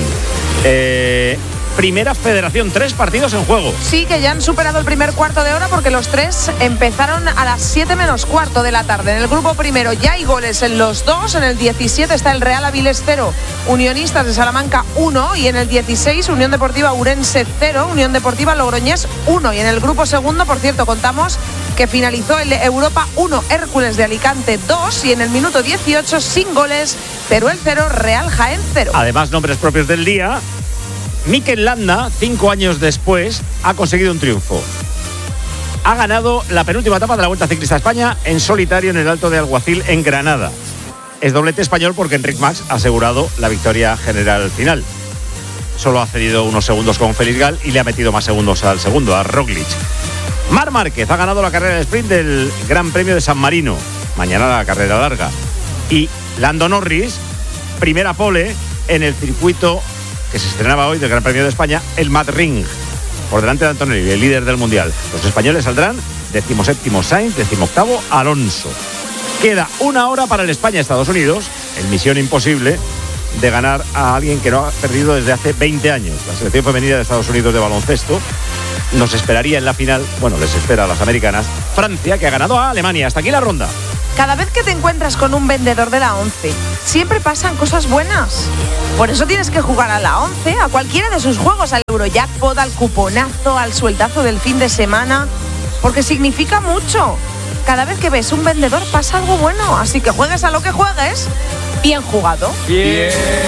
Primera Federación, 3 partidos en juego. Sí, que ya han superado el primer cuarto de hora porque los 3 empezaron a las 7 menos cuarto de la tarde. En el grupo primero ya hay goles en los 2. En el 17 está el Real Avilés 0, Unionistas de Salamanca 1. Y en el 16, Unión Deportiva Urense 0, Unión Deportiva Logroñés 1. Y en el grupo segundo, por cierto, contamos que finalizó el Europa 1, Hércules de Alicante 2. Y en el minuto 18, sin goles, Teruel 0, Real Jaén 0. Además, nombres propios del día. Mikel Landa, 5 años después, ha conseguido un triunfo. Ha ganado la penúltima etapa de la Vuelta Ciclista a España en solitario en el Alto de Alguacil, en Granada. Es doblete español porque Enric Mas ha asegurado la victoria general final. Solo ha cedido unos segundos con Félix Gal y le ha metido más segundos al segundo, a Roglic. Marc Márquez ha ganado la carrera de sprint del Gran Premio de San Marino. Mañana la carrera larga. Y Lando Norris, primera pole en el circuito que se estrenaba hoy del Gran Premio de España, el Mad Ring, por delante de Antonelli, el líder del Mundial. Los españoles saldrán 17º Sainz, 18º Alonso. Queda 1 hora para el España-Estados Unidos, en misión imposible de ganar a alguien que no ha perdido desde hace 20 años. La selección femenina de Estados Unidos de baloncesto nos esperaría en la final, bueno, les espera a las americanas, Francia, que ha ganado a Alemania. Hasta aquí la ronda. Cada vez que te encuentras con un vendedor de la 11, siempre pasan cosas buenas. Por eso tienes que jugar a la 11, a cualquiera de sus juegos, al Eurojackpot, al cuponazo, al sueldazo del fin de semana, porque significa mucho. Cada vez que ves un vendedor pasa algo bueno, así que juegues a lo que juegues, bien jugado. Bien.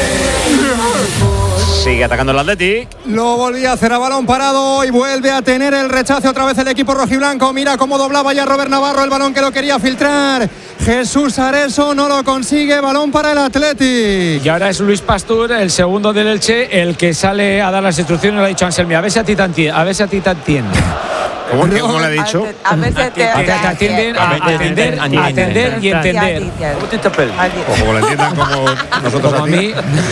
Sigue atacando el Athletic. Lo volvía a hacer a balón parado y vuelve a tener el rechace otra vez el equipo rojiblanco. Mira cómo doblaba ya Robert Navarro el balón que lo quería filtrar. Jesús Areso no lo consigue, balón para el Athletic. Y ahora es Luis Pastur, el segundo del Elche, el que sale a dar las instrucciones. Le ha dicho Anselmi, a ver si a ti te entiende. ¿Cómo le ha dicho? A veces te atienden, atender y entender. Como lo entiendan como nosotros a mí.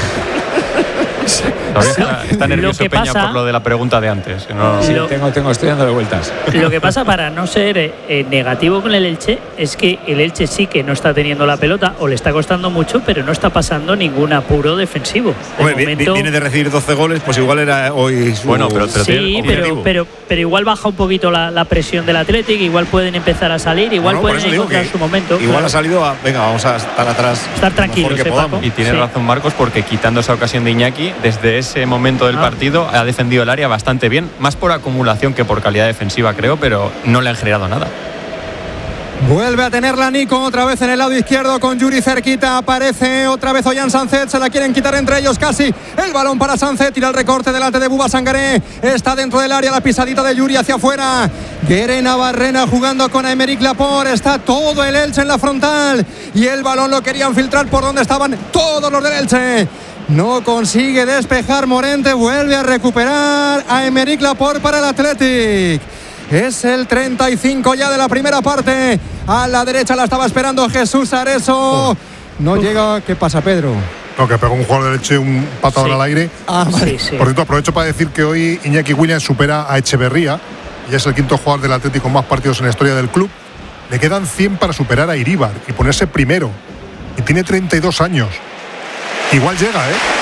Está nervioso Peña por lo de la pregunta de antes. No. Sí, estoy dándole vueltas. Lo que pasa, para no ser negativo con el Elche, es que el Elche sí que no está teniendo la pelota o le está costando mucho, pero no está pasando ningún apuro defensivo. Viene de recibir 12 goles, pues igual era hoy su... Bueno, pero sí, pero igual baja un poquito la presión del Athletic, igual pueden empezar a salir, igual pueden encontrar su momento. Igual claro. Ha salido a, venga, vamos a estar atrás. Estar tranquilos, y tiene razón Marcos, porque quitando esa ocasión de Iñaki, desde ese momento del partido ha defendido el área bastante bien, más por acumulación que por calidad defensiva, creo, pero no le han generado nada. Vuelve a tenerla Nico otra vez en el lado izquierdo con Yuri cerquita. Aparece otra vez Ollán Sánchez. Se la quieren quitar entre ellos casi. El balón para Sánchez. Tira el recorte delante de Buba Sangaré. Está dentro del área la pisadita de Yuri hacia afuera. Guerena Barrena jugando con Aymeric Laporte. Está todo el Elche en la frontal. Y el balón lo querían filtrar por donde estaban todos los del Elche. No consigue despejar Morente. Vuelve a recuperar a Aymeric Laporte para el Athletic. Es el 35 ya de la primera parte. A la derecha la estaba esperando Jesús Areso. No llega. ¿Qué pasa, Pedro? No, que pegó un jugador de Elche un patadón al aire. Vale. Sí. Por cierto, aprovecho para decir que hoy Iñaki Williams supera a Echeverría. Y es el quinto jugador del Atlético con más partidos en la historia del club. Le quedan 100 para superar a Iríbar y ponerse primero. Y tiene 32 años. Igual llega,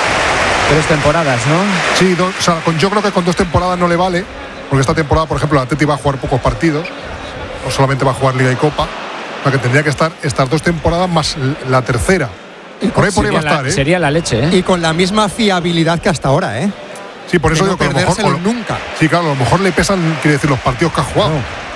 3 temporadas, ¿no? Sí, yo creo que con 2 temporadas no le vale. Porque esta temporada, por ejemplo, el Atleti va a jugar pocos partidos. No solamente va a jugar Liga y Copa. O sea que tendría que estar estas 2 temporadas más la tercera. Por ahí va a estar, Sería la leche, Y con la misma fiabilidad que hasta ahora, Sí, por eso digo que a lo mejor nunca. Sí, claro, a lo mejor le pesan, quiere decir, los partidos que ha jugado.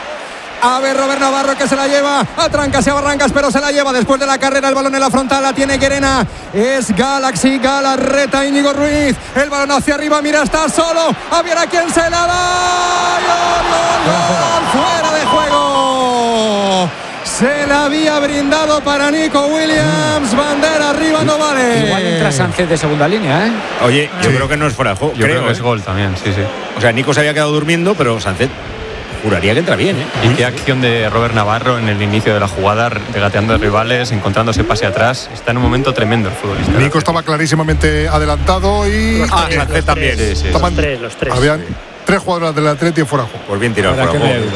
A ver, Robert Navarro que se la lleva a trancas y a barrancas, pero se la lleva después de la carrera. El balón en la frontal la tiene Guerena. Es Galaxy, Galarreta, Íñigo Ruiz. El balón hacia arriba, mira, está solo. A ver a quién se la da. ¡Gol! ¡Fuera de juego! Se la había brindado para Nico Williams. Bandera arriba, no vale. Igual entra Sánchez de segunda línea, Oye, yo creo que no es fuera de juego. Yo creo que es gol también, sí. O sea, Nico se había quedado durmiendo, pero Sánchez juraría que entra bien, Y qué acción de Robert Navarro en el inicio de la jugada, regateando a rivales, encontrándose pase atrás. Está en un momento tremendo el futbolista. Nico estaba clarísimamente adelantado y Sánchez también. Sí. Los tres. Habían 3 jugadores del Atlético fuera de juego. Pues bien tirado fuera de juego.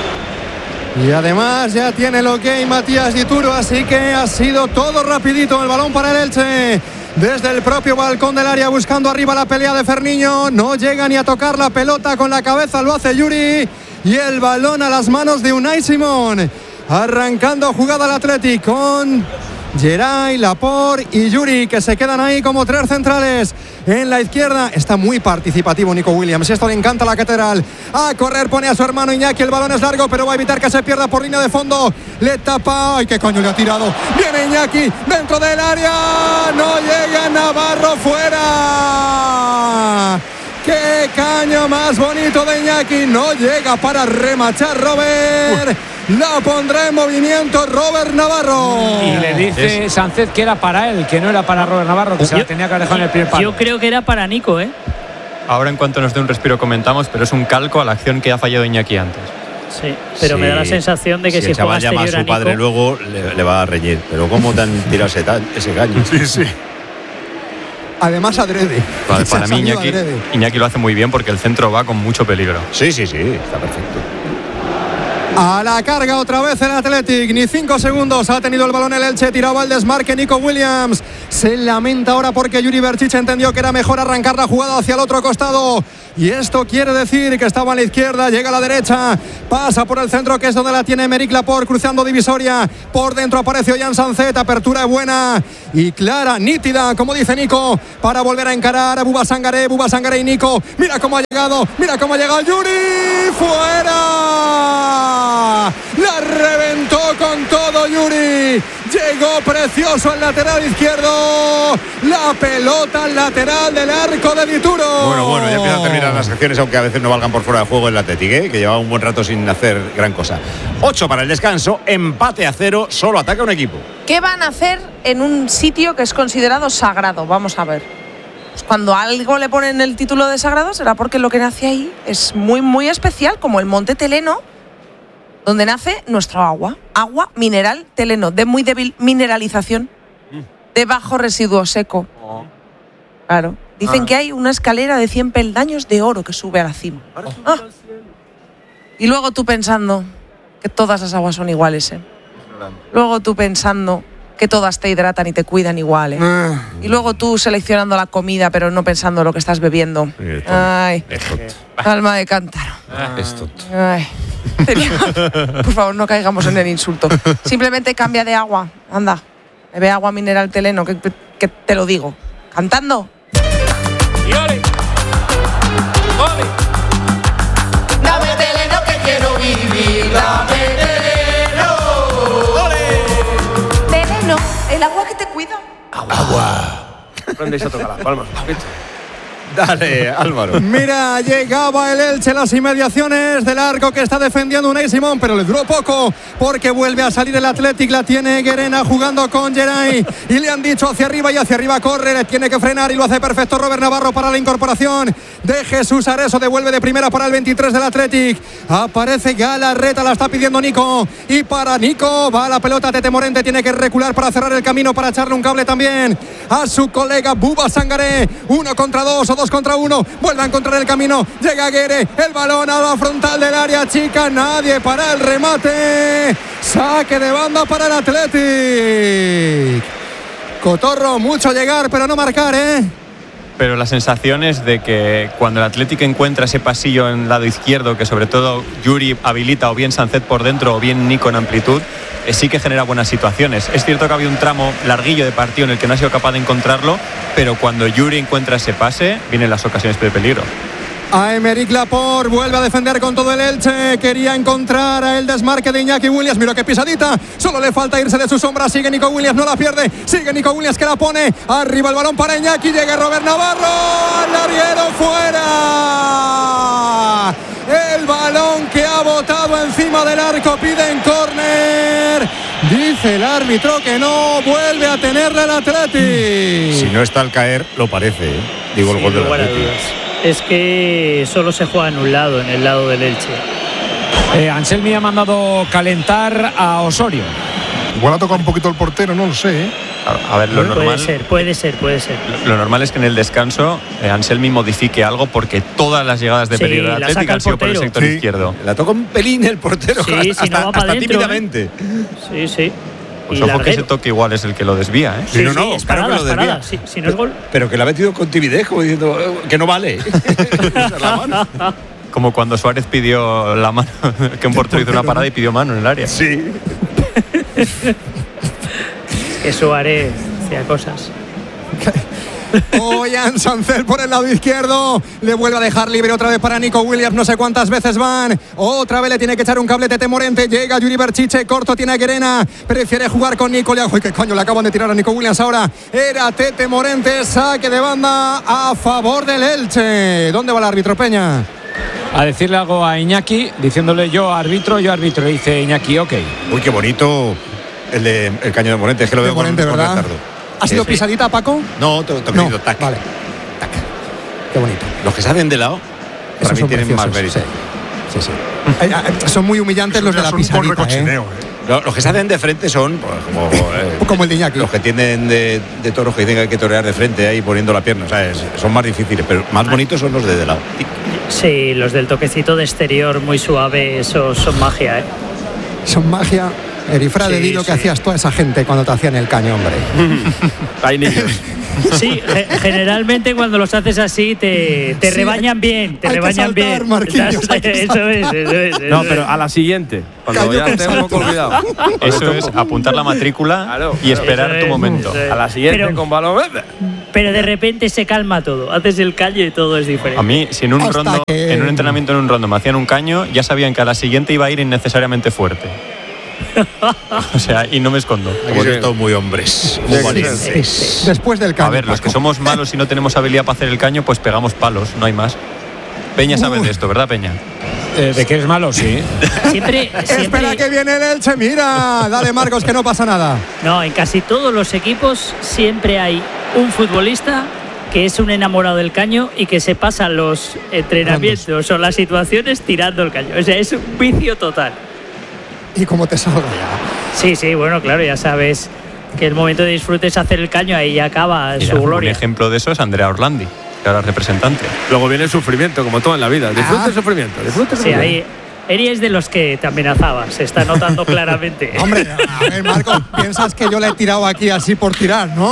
Y además ya tiene el ok Matías Dituro, así que ha sido todo rapidito. El balón para el Elche. Desde el propio balcón del área buscando arriba la pelea de Ferniño. No llega ni a tocar la pelota con la cabeza, lo hace Yuri. Y el balón a las manos de Unai Simón. Arrancando jugada al Athletic con Geray, Laporte y Yuri, que se quedan ahí como 3 centrales. En la izquierda está muy participativo Nico Williams. Esto le encanta a la Catedral. A correr pone a su hermano Iñaki. El balón es largo, pero va a evitar que se pierda por línea de fondo. Le tapa. ¡Ay, qué coño le ha tirado! Viene Iñaki dentro del área. No llega Navarro, fuera. ¡Qué caño más bonito de Iñaki! No llega para remachar Robert. La pondrá en movimiento Robert Navarro. Y le dice Sánchez que era para él, que no era para Robert Navarro, que se la tenía que haber dejado en el primer palo. Yo creo que era para Nico, Ahora en cuanto nos dé un respiro comentamos, pero es un calco a la acción que ha fallado Iñaki antes. Sí, pero me da la sensación de que si juega llama a su padre Nico, luego le va a reñir. Pero ¿cómo te han tirado ese caño? Sí. Además adrede. Para mí Iñaki lo hace muy bien porque el centro va con mucho peligro. Sí, está perfecto. A la carga otra vez el Athletic, ni 5 segundos ha tenido el balón el Elche, tiraba el desmarque Nico Williams, se lamenta ahora porque Yuri Berchiche entendió que era mejor arrancar la jugada hacia el otro costado y esto quiere decir que estaba a la izquierda, llega a la derecha, pasa por el centro que es donde la tiene Aymeric Laporte, cruzando divisoria, por dentro aparece Ollán Sancet, apertura buena y clara, nítida, como dice Nico, para volver a encarar a Buba Sangaré y Nico, mira cómo ha llegado Yuri, fuera. La reventó con todo Yuri. Llegó precioso al lateral izquierdo. La pelota al lateral del arco de Dituro. Bueno, ya empiezan a terminar las acciones, aunque a veces no valgan por fuera de juego el Athletic, que llevaba un buen rato sin hacer gran cosa. 8 para el descanso, empate a 0, solo ataca un equipo. ¿Qué van a hacer en un sitio que es considerado sagrado? Vamos a ver. Pues cuando algo le ponen el título de sagrado será porque lo que nace ahí es muy, muy especial, como el Monte Teleno, donde nace nuestro agua mineral Teleno, de muy débil mineralización, de bajo residuo seco. Claro, dicen que hay una escalera de 100 peldaños de oro que sube a la cima. Y luego tú pensando que todas las aguas son iguales, Luego tú pensando que todas te hidratan y te cuidan igual, Y luego tú seleccionando la comida pero no pensando lo que estás bebiendo. Ay, alma de cántaro. Ay. Por favor, no caigamos en el insulto. Simplemente cambia de agua. Anda, bebe agua mineral Teleno, que te lo digo. Cantando. Y ole. Ole. Dame Teleno que quiero vivir. Dame Teleno. Ole. Teleno, el agua que te cuida. Agua. Aprendéis a tocar las palmas. Dale, Álvaro. Mira, llegaba el Elche a las inmediaciones del arco que está defendiendo Unai Simón, pero le duró poco porque vuelve a salir el Athletic, la tiene Guerena jugando con Geray y le han dicho hacia arriba corre, le tiene que frenar y lo hace perfecto Robert Navarro para la incorporación de Jesús Areso, devuelve de primera para el 23 del Athletic, aparece Galarreta, la está pidiendo Nico y para Nico va la pelota, Tete Morente tiene que recular para cerrar el camino, para echarle un cable también a su colega Buba Sangaré, 1 contra 2 o 2 contra 1, vuelve a encontrar el camino, llega Guerre, el balón a la frontal del área chica, nadie para el remate, saque de banda para el Athletic. Cotorro, mucho llegar pero no marcar, Pero la sensación es de que cuando el Athletic encuentra ese pasillo en el lado izquierdo, que sobre todo Yuri habilita o bien Sancet por dentro o bien Nico en amplitud, sí que genera buenas situaciones. Es cierto que había un tramo larguillo de partido en el que no ha sido capaz de encontrarlo, pero cuando Yuri encuentra ese pase, vienen las ocasiones de peligro. A Aymeric Laporte vuelve a defender con todo el Elche, quería encontrar a el desmarque de Iñaki Williams, mira qué pisadita, solo le falta irse de su sombra, sigue Nico Williams, no la pierde, sigue Nico Williams que la pone, arriba el balón para Iñaki, llega Robert Navarro, al larguero, fuera, el balón que ha botado encima del arco, piden córner, dice el árbitro que no, vuelve a tenerle el Athletic. Si no está al caer, lo parece, digo el gol del Athletic. Es que solo se juega en un lado, en el lado del Elche. Anselmi ha mandado calentar a Osorio. Igual ha tocado un poquito el portero, no lo sé. A ver, lo normal. Puede ser. Lo normal es que en el descanso Anselmi modifique algo porque todas las llegadas de peligro del Athletic han sido por el sector izquierdo. La toca un pelín el portero, hasta tímidamente. Sí. Pues ojo que ese toque igual es el que lo desvía, Sí, claro que lo desvía. Si no es gol. Pero que lo ha metido con timidez, como diciendo que no vale. Como cuando Suárez pidió la mano, que un portero hizo una parada y pidió mano en el área. Sí. Que Suárez hacía cosas. Ollán Sancet por el lado izquierdo, le vuelve a dejar libre otra vez para Nico Williams, no sé cuántas veces van, otra vez le tiene que echar un cable Tete Morente, llega Yuri Berchiche, corto tiene a Guerena, prefiere jugar con Nico, uy, qué coño le acaban de tirar a Nico Williams ahora, era Tete Morente, saque de banda a favor del Elche. ¿Dónde va el árbitro, Peña? A decirle algo a Iñaki, diciéndole yo arbitro, dice Iñaki, ok. Uy, qué bonito el caño de Morente, es que lo veo Morente, con ¿verdad? retardo. ¿Ha sido pisadita, Paco? No, toquecito, tac. Vale. Tac. Qué bonito. Los que se hacen de lado, para mí tienen más mérito. Sí. Son muy humillantes los de la pisadita, Los que se hacen de frente son como el de Iñaki. Los que tienen de toros que dicen que hay que torear de frente ahí poniendo la pierna, ¿sabes? Son más difíciles, pero más bonitos son los de lado. Sí, los del toquecito de exterior muy suave, esos son magia, Son magia. Erifrade, di lo que hacías toda esa gente cuando te hacían el caño, hombre. Hay niños. Sí, generalmente cuando los haces así te rebañan bien, te rebañan bien. Eso es. No, pero a la siguiente, cuando ya esté un poco olvidado. Eso es apuntar la matrícula y esperar tu momento. A la siguiente con balón. Pero de repente se calma todo, haces el caño y todo es diferente. A mí, si en un entrenamiento en un rondo me hacían un caño, ya sabían que a la siguiente iba a ir innecesariamente fuerte. O sea, y no me escondo. Hemos visto muy hombres, muy valientes. Después del caño. A ver, los que somos malos y no tenemos habilidad para hacer el caño, pues pegamos palos, no hay más. Peña sabe de esto, ¿verdad, Peña? ¿De que eres malo? Sí. Siempre. Espera que viene el Elche, mira. Dale, Marcos, que no pasa nada. No, en casi todos los equipos siempre hay un futbolista que es un enamorado del caño y que se pasa los entrenamientos o las situaciones tirando el caño. O sea, es un vicio total. ¿Y cómo te salga ya? Sí, bueno, claro, ya sabes que el momento de disfrute es hacer el caño, ahí ya acaba. Mira, su gloria. Un ejemplo de eso es Andrea Orlandi, que ahora es representante. Luego viene el sufrimiento, como todo en la vida. Disfrute el sufrimiento. Sí, ahí Eri es de los que te amenazaba, se está notando claramente. Hombre, a ver, Marco, piensas que yo le he tirado aquí así por tirar, ¿no?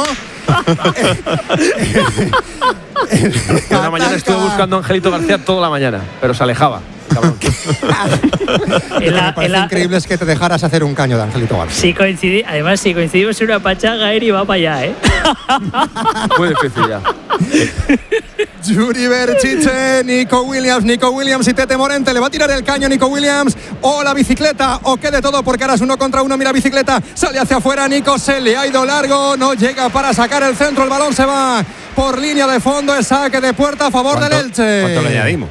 Una mañana estuve buscando a Angelito García toda la mañana, pero se alejaba. Lo que me parece increíble es que te dejaras hacer un caño de Angelito García. Además, si coincidimos en una pachanga, Eri va para allá, ¿eh? Muy difícil ya. Yuri Berchiche, Nico Williams y Tete Morente. Le va a tirar el caño Nico Williams o la bicicleta o qué de todo, porque ahora es 1 contra 1. Mira, bicicleta, sale hacia afuera. Nico se le ha ido largo, no llega para sacar el centro. El balón se va por línea de fondo. Es saque de puerta a favor del Elche. ¿Cuánto le añadimos?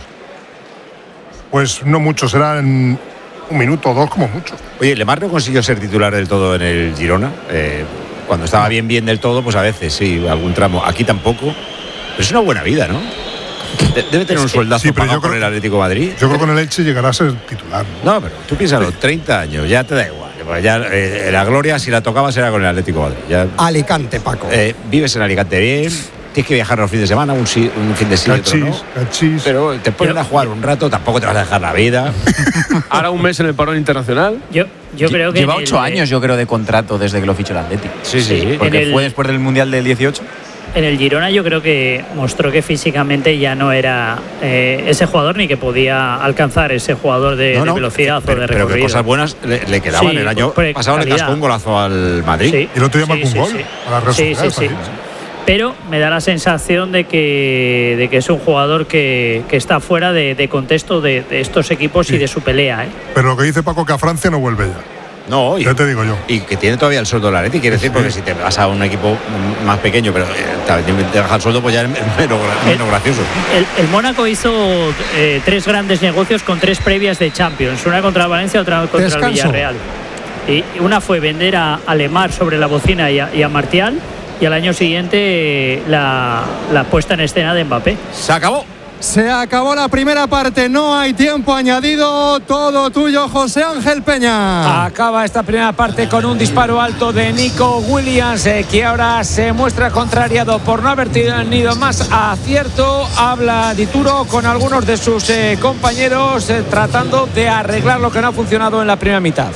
Pues no mucho, serán 1 minuto o 2 como mucho. Oye, Lemar no consiguió ser titular del todo en el Girona. Cuando estaba bien del todo, pues a veces sí, algún tramo. Aquí tampoco. Pero es una buena vida, ¿no? Debe tener un sueldazo pagado por el Atlético de Madrid. Yo creo que con el Elche llegará a ser titular. No, pero tú piénsalo, 30 años, ya te da igual. Ya, la gloria, si la tocabas, era con el Atlético de Madrid. Ya, Alicante, Paco. Vives en Alicante bien. Tienes que viajar los fines de semana, un fin de semana, cachis. Pero te ponen a jugar un rato, tampoco te vas a dejar la vida. Ahora un mes en el parón internacional. Yo creo que lleva 8 años, yo creo, de contrato desde que lo fichó el Atlético. Sí. Porque fue después del Mundial del 18. En el Girona yo creo que mostró que físicamente ya no era ese jugador ni que podía alcanzar ese jugador de velocidad o de recorrido. Pero que cosas buenas le quedaban. Sí, el año pasado le cascó un golazo al Madrid. Sí. Y el otro día marcó un gol a la Real Sociedad. Pero me da la sensación de que es un jugador que está fuera de contexto de estos equipos y de su pelea. Pero lo que dice Paco, que a Francia no vuelve ya. No, ya te digo yo. Y que tiene todavía el sueldo de la Atleti, quiere decir, porque si te vas a un equipo más pequeño, pero te baja el sueldo, pues ya es menos gracioso. El Mónaco hizo 3 grandes negocios con 3 previas de Champions, una contra Valencia, otra contra el Villarreal. Y una fue vender a Lemar sobre la bocina y a Martial, y al año siguiente la puesta en escena de Mbappé. Se acabó la primera parte, no hay tiempo añadido, todo tuyo, José Ángel Peña. Acaba esta primera parte con un disparo alto de Nico Williams, que ahora se muestra contrariado por no haber tenido más acierto. Habla Dituro con algunos de sus compañeros tratando de arreglar lo que no ha funcionado en la primera mitad.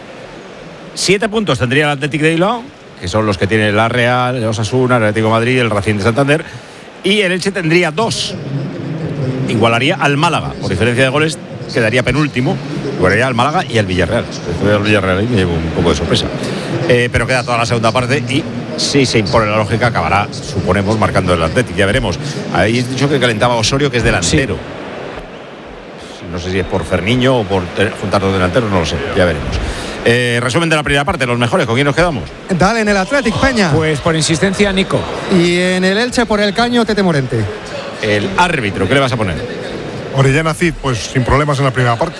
7 puntos tendría el Athletic de Bilbao, que son los que tiene la Real, el Osasuna, el Atlético de Madrid, el Racing de Santander, y el Elche tendría 2. Igualaría al Málaga, por diferencia de goles, quedaría penúltimo. Igualaría al Málaga y al Villarreal. El Villarreal ahí me llevo un poco de sorpresa. Pero queda toda la segunda parte y si se impone la lógica, acabará, suponemos, marcando el Athletic. Ya veremos. Habéis dicho que calentaba Osorio, que es delantero. Sí. No sé si es por Ferniño o por juntar dos delanteros, no lo sé. Ya veremos. Resumen de la primera parte, los mejores, ¿con quién nos quedamos? Dale, en el Athletic, Peña. Pues por insistencia, Nico. Y en el Elche, por el caño, Tete Morente. El árbitro, ¿qué le vas a poner? Orellana Cid, pues sin problemas en la primera parte.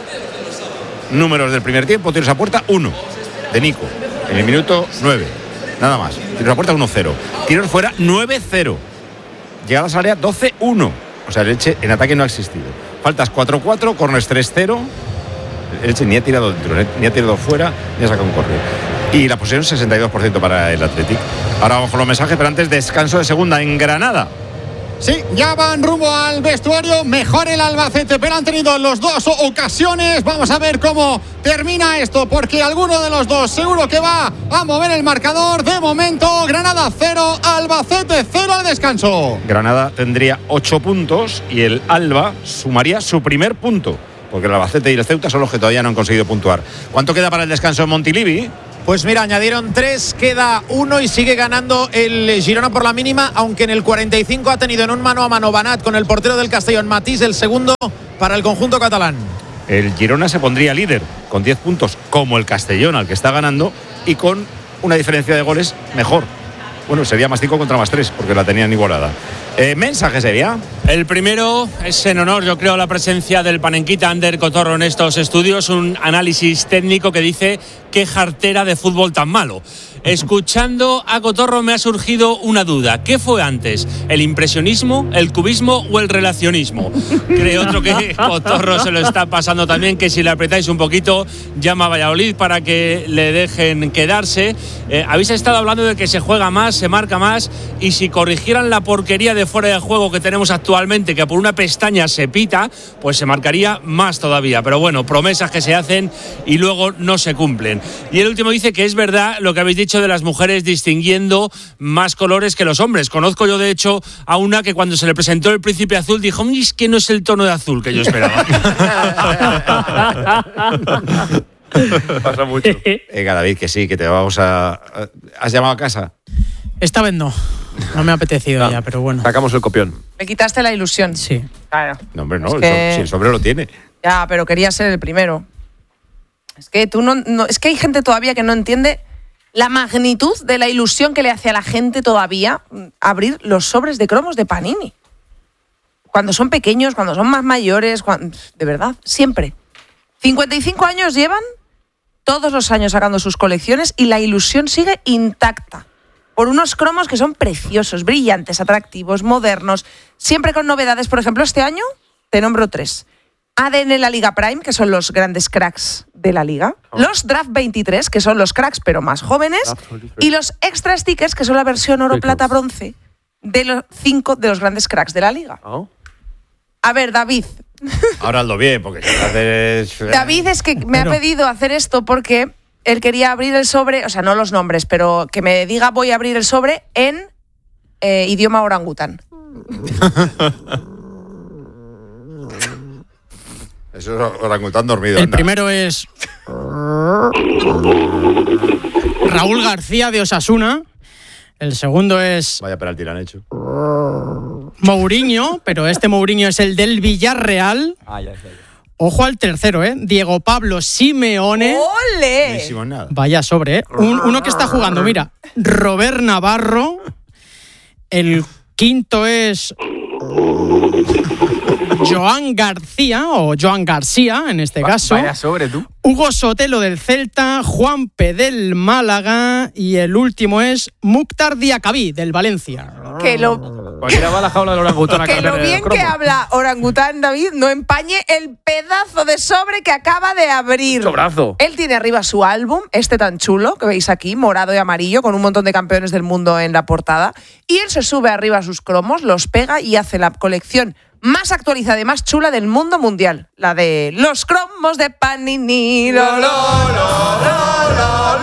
Números del primer tiempo, tiros a puerta 1 de Nico. En el minuto 9, nada más. Tiros a puerta 1-0. Tiros fuera 9-0. Llegadas al área 12-1. O sea, el Elche en ataque no ha existido. Faltas 4-4, corners 3-0. El Elche ni ha tirado dentro, ni ha tirado fuera, ni ha sacado un córner. Y la posesión 62% para el Athletic. Ahora vamos con los mensajes, pero antes descanso de segunda en Granada. Sí, ya van rumbo al vestuario. Mejor el Albacete, pero han tenido los dos ocasiones. Vamos a ver cómo termina esto, porque alguno de los dos seguro que va a mover el marcador. De momento, Granada 0, Albacete 0 al descanso. Granada tendría 8 puntos y el Alba sumaría su primer punto, porque el Albacete y el Ceuta son los que todavía no han conseguido puntuar. ¿Cuánto queda para el descanso en Montilivi? Pues mira, añadieron 3, queda 1 y sigue ganando el Girona por la mínima, aunque en el 45 ha tenido en un mano a mano Banat con el portero del Castellón, Matís, el segundo para el conjunto catalán. El Girona se pondría líder con 10 puntos, como el Castellón, al que está ganando, y con una diferencia de goles mejor. Bueno, sería más 5 contra más 3, porque la tenían igualada. ¿Mensaje sería? El primero es en honor, yo creo, a la presencia del panenquita Ander Cotorro en estos estudios, un análisis técnico que dice qué jartera de fútbol tan malo. Escuchando a Cotorro me ha surgido una duda. ¿Qué fue antes? ¿El impresionismo, el cubismo o el relacionismo? Creo otro que Cotorro se lo está pasando también, que si le apretáis un poquito, llama a Valladolid para que le dejen quedarse. Habéis estado hablando de que se juega más, se marca más, y si corrigieran la porquería de fuera de juego que tenemos actualmente, que por una pestaña se pita, pues se marcaría más todavía. Pero bueno, promesas que se hacen y luego no se cumplen. Y el último dice que es verdad lo que habéis dicho de las mujeres distinguiendo más colores que los hombres. Conozco yo de hecho a una que cuando se le presentó el príncipe azul dijo, es que no es el tono de azul que yo esperaba. Pasa mucho. David, que sí, que te vamos a... ¿Has llamado a casa? Esta vez no me ha apetecido ya, pero bueno. Sacamos el copión. Me quitaste la ilusión. Sí. Claro. No, hombre, no, es que... si el sobre lo tiene. Ya, pero quería ser el primero. Es que tú no, es que hay gente todavía que no entiende la magnitud de la ilusión que le hace a la gente todavía abrir los sobres de cromos de Panini. Cuando son pequeños, cuando son más mayores, de verdad, siempre. 55 años llevan, todos los años sacando sus colecciones, y la ilusión sigue intacta. Por unos cromos que son preciosos, brillantes, atractivos, modernos, siempre con novedades. Por ejemplo, este año te nombro 3. ADN La Liga Prime, que son los grandes cracks de la liga. Los Draft 23, que son los cracks pero más jóvenes. Y los Extra Stickers, que son la versión oro, plata, bronce de los 5 de los grandes cracks de la liga. A ver, David. Ahora hazlo bien, porque si haces... David es que me ha pedido hacer esto porque él quería abrir el sobre, o sea, no los nombres, pero que me diga voy a abrir el sobre en idioma orangután. Eso es orangután dormido. El primero es Raúl García de Osasuna. El segundo es... Vaya penalti le han hecho. Mourinho, pero este Mourinho es el del Villarreal. Ojo al tercero, Diego Pablo Simeone. ¡Ole! Vaya sobre, Uno que está jugando, mira. Robert Navarro. El quinto es... Joan García, o Joan García, en este caso. Vaya sobre tú. Hugo Sotelo del Celta, Juanpe del Málaga y el último es Mukhtar Diakabí del Valencia. Que lo... Cualquiera va a la jaula del orangután a que lo bien que habla orangután, David, no empañe el pedazo de sobre que acaba de abrir. Sobrazo. Él tiene arriba su álbum, este tan chulo que veis aquí, morado y amarillo, con un montón de campeones del mundo en la portada. Y él se sube arriba a sus cromos, los pega y hace la colección más actualizada y más chula del mundo mundial. La de los cromos de Panini. Lo, lo, lo, lo,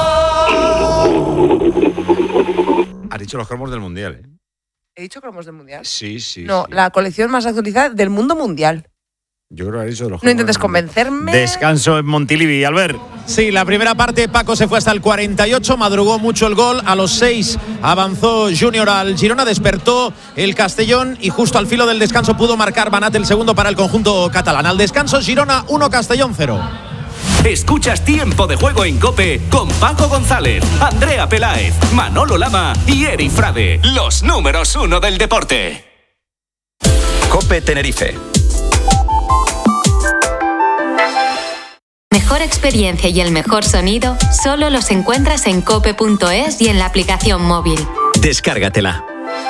lo. Has dicho los cromos del mundial, ¿He dicho cromos del mundial? Sí, sí. No, sí. la colección más actualizada del mundo mundial. Yo creo que has dicho los cromos. No intentes convencerme. Descanso en Montilivi, Albert. Sí, la primera parte Paco se fue hasta el 48, madrugó mucho el gol, a los 6 avanzó Junior al Girona, despertó el Castellón y justo al filo del descanso pudo marcar Banat el segundo para el conjunto catalán. Al descanso Girona 1, Castellón 0. Escuchas Tiempo de Juego en COPE con Paco González, Andrea Peláez, Manolo Lama y Eri Frade, los números 1 del deporte. COPE Tenerife. Mejor experiencia y el mejor sonido solo los encuentras en cope.es y en la aplicación móvil. Descárgatela.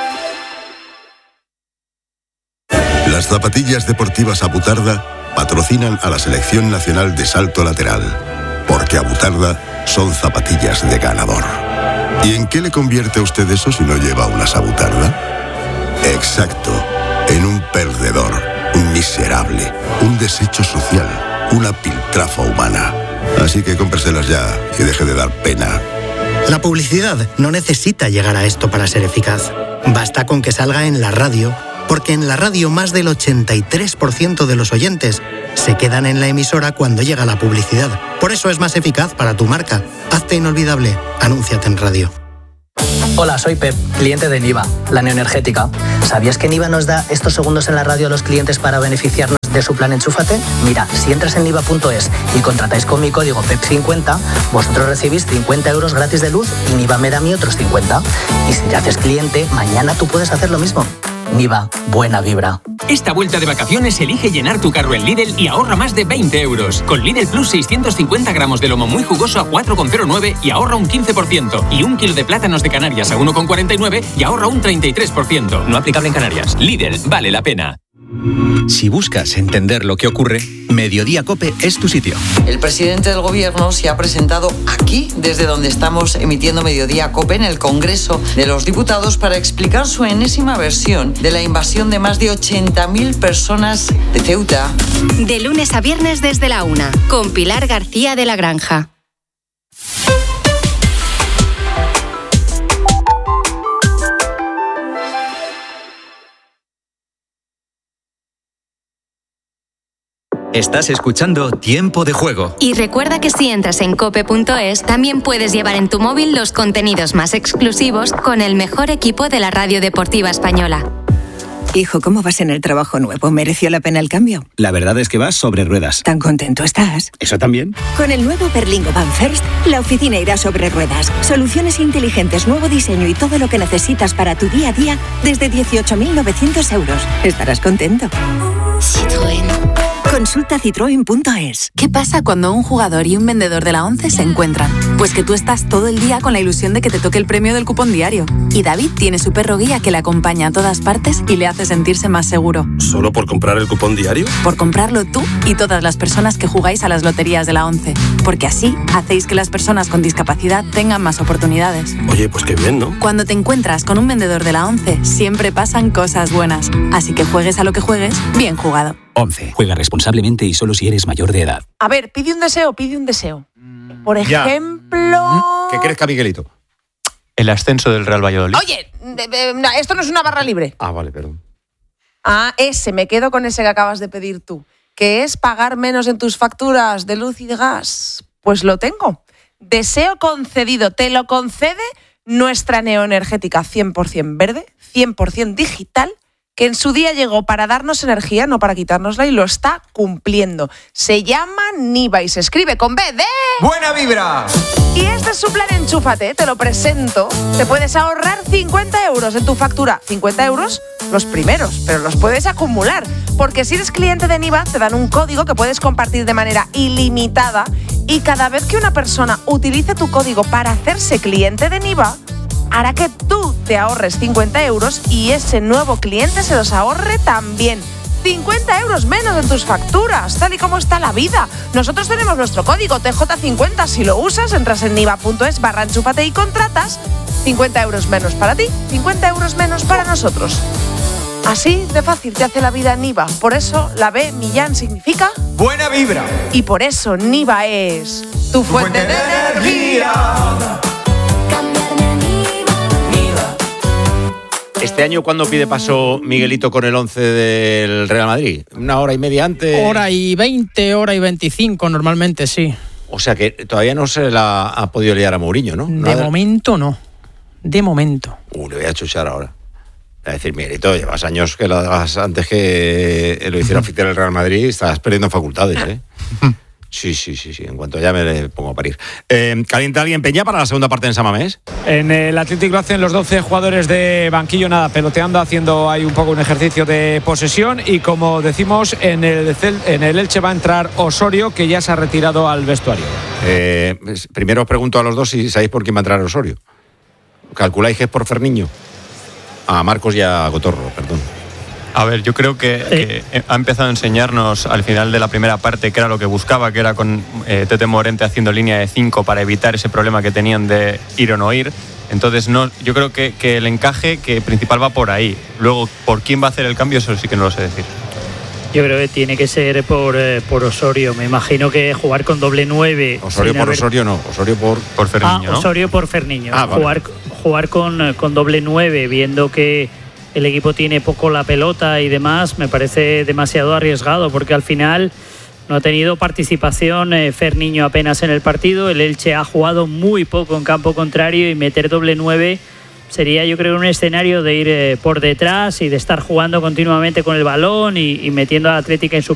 Las zapatillas deportivas Abutarda patrocinan a la Selección Nacional de Salto Lateral, porque Abutarda son zapatillas de ganador. ¿Y en qué le convierte a usted eso si no lleva unas Abutarda? Exacto. En un perdedor, un miserable, un desecho social, una piltrafa humana. Así que cómpreselas ya y deje de dar pena. La publicidad no necesita llegar a esto para ser eficaz. Basta con que salga en la radio, porque en la radio más del 83% de los oyentes se quedan en la emisora cuando llega la publicidad. Por eso es más eficaz para tu marca. Hazte inolvidable. Anúnciate en radio. Hola, soy Pep, cliente de Niva, la neoenergética. ¿Sabías que Niva nos da estos segundos en la radio a los clientes para beneficiarnos de su plan Enchúfate? Mira, si entras en niva.es y contratáis con mi código PEP50, vosotros recibís 50 euros gratis de luz y Niva me da a mí otros 50. Y si te haces cliente, mañana tú puedes hacer lo mismo. Niva, buena vibra. Esta vuelta de vacaciones elige llenar tu carro en Lidl y ahorra más de 20 euros. Con Lidl Plus 650 gramos de lomo muy jugoso a 4,09 y ahorra un 15%. Y 1 kilo de plátanos de Canarias a 1,49 y ahorra un 33%. No aplicable en Canarias. Lidl, vale la pena. Si buscas entender lo que ocurre, Mediodía COPE es tu sitio. El presidente del gobierno se ha presentado aquí, desde donde estamos emitiendo Mediodía COPE, en el Congreso de los Diputados, para explicar su enésima versión de la invasión de más de 80.000 personas de Ceuta. De lunes a viernes desde la 1, con Pilar García de la Granja. Estás escuchando Tiempo de Juego. Y recuerda que si entras en cope.es, también puedes llevar en tu móvil los contenidos más exclusivos con el mejor equipo de la radio deportiva española. Hijo, ¿cómo vas en el trabajo nuevo? ¿Mereció la pena el cambio? La verdad es que vas sobre ruedas. ¿Tan contento estás? ¿Eso también? Con el nuevo Berlingo Van First, la oficina irá sobre ruedas. Soluciones inteligentes, nuevo diseño y todo lo que necesitas para tu día a día desde 18.900 euros. Estarás contento. Citroën. Consulta citroen.es. ¿Qué pasa cuando un jugador y un vendedor de la ONCE se encuentran? Pues que tú estás todo el día con la ilusión de que te toque el premio del cupón diario. Y David tiene su perro guía que le acompaña a todas partes y le hace sentirse más seguro. ¿Solo por comprar el cupón diario? Por comprarlo tú y todas las personas que jugáis a las loterías de la ONCE. Porque así hacéis que las personas con discapacidad tengan más oportunidades. Oye, pues qué bien, ¿no? Cuando te encuentras con un vendedor de la ONCE, siempre pasan cosas buenas. Así que juegues a lo que juegues, bien jugado. 11. Juega responsablemente y solo si eres mayor de edad. A ver, pide un deseo. Por ejemplo... Que crezca Miguelito. El ascenso del Real Valladolid. Oye, esto no es una barra libre. Ah, vale, perdón. Me quedo con ese que acabas de pedir tú. Que es pagar menos en tus facturas de luz y de gas. Pues lo tengo. Deseo concedido. Te lo concede nuestra neoenergética 100% verde, 100% digital, que en su día llegó para darnos energía, no para quitárnosla, y lo está cumpliendo. Se llama Niva y se escribe con B de... ¡Buena vibra! Y este es su plan Enchúfate, te lo presento. Te puedes ahorrar 50 euros en tu factura. 50 euros los primeros, pero los puedes acumular. Porque si eres cliente de Niva, te dan un código que puedes compartir de manera ilimitada. Y cada vez que una persona utilice tu código para hacerse cliente de Niva, hará que tú te ahorres 50 euros y ese nuevo cliente se los ahorre también. 50 euros menos en tus facturas, tal y como está la vida. Nosotros tenemos nuestro código TJ50. Si lo usas, entras en niva.es/enchúfate y contratas. 50 euros menos para ti, 50 euros menos para nosotros. Así de fácil te hace la vida Niva. Por eso la B, Millán, significa... ¡Buena vibra! Y por eso Niva es tu fuente de energía. Este año, ¿cuándo pide paso Miguelito con el 11 del Real Madrid? ¿1 hora y media antes? Hora y 20, hora y 25 normalmente, sí. O sea que todavía no se la ha podido liar a Mourinho, ¿no? De momento no. De momento. Le voy a chuchar ahora. A decir, Miguelito, llevas años que lo hagas antes que lo hiciera oficial el Real Madrid, estás perdiendo facultades, ¿eh? Sí. En cuanto ya me le pongo a parir. ¿Calienta alguien Peña para la segunda parte en San Mamés? En el Atlético lo hacen los 12 jugadores de banquillo, nada, peloteando, haciendo ahí un poco un ejercicio de posesión. Y como decimos, en el Elche va a entrar Osorio, que ya se ha retirado al vestuario. Primero os pregunto a los dos si sabéis por quién va a entrar Osorio. ¿Calculáis que es por Ferniño? A Marcos y a Cotorro, perdón. A ver, yo creo que ha empezado a enseñarnos al final de la primera parte que era lo que buscaba, que era con Tete Morente haciendo línea de 5 para evitar ese problema que tenían de ir o no ir. Entonces, no, yo creo que el encaje que principal va por ahí. Luego, por quién va a hacer el cambio, eso sí que no lo sé decir. Yo creo que tiene que ser por Osorio. Me imagino que jugar con doble 9. Osorio por Osorio no, Osorio por Ferniño, ¿no? Osorio por Ferniño. Vale. Jugar con doble 9, viendo que el equipo tiene poco la pelota y demás, me parece demasiado arriesgado, porque al final no ha tenido participación Ferniño apenas en el partido. El Elche ha jugado muy poco en campo contrario, y meter doble 9 sería, yo creo, un escenario de ir por detrás y de estar jugando continuamente con el balón y metiendo al Atlético en su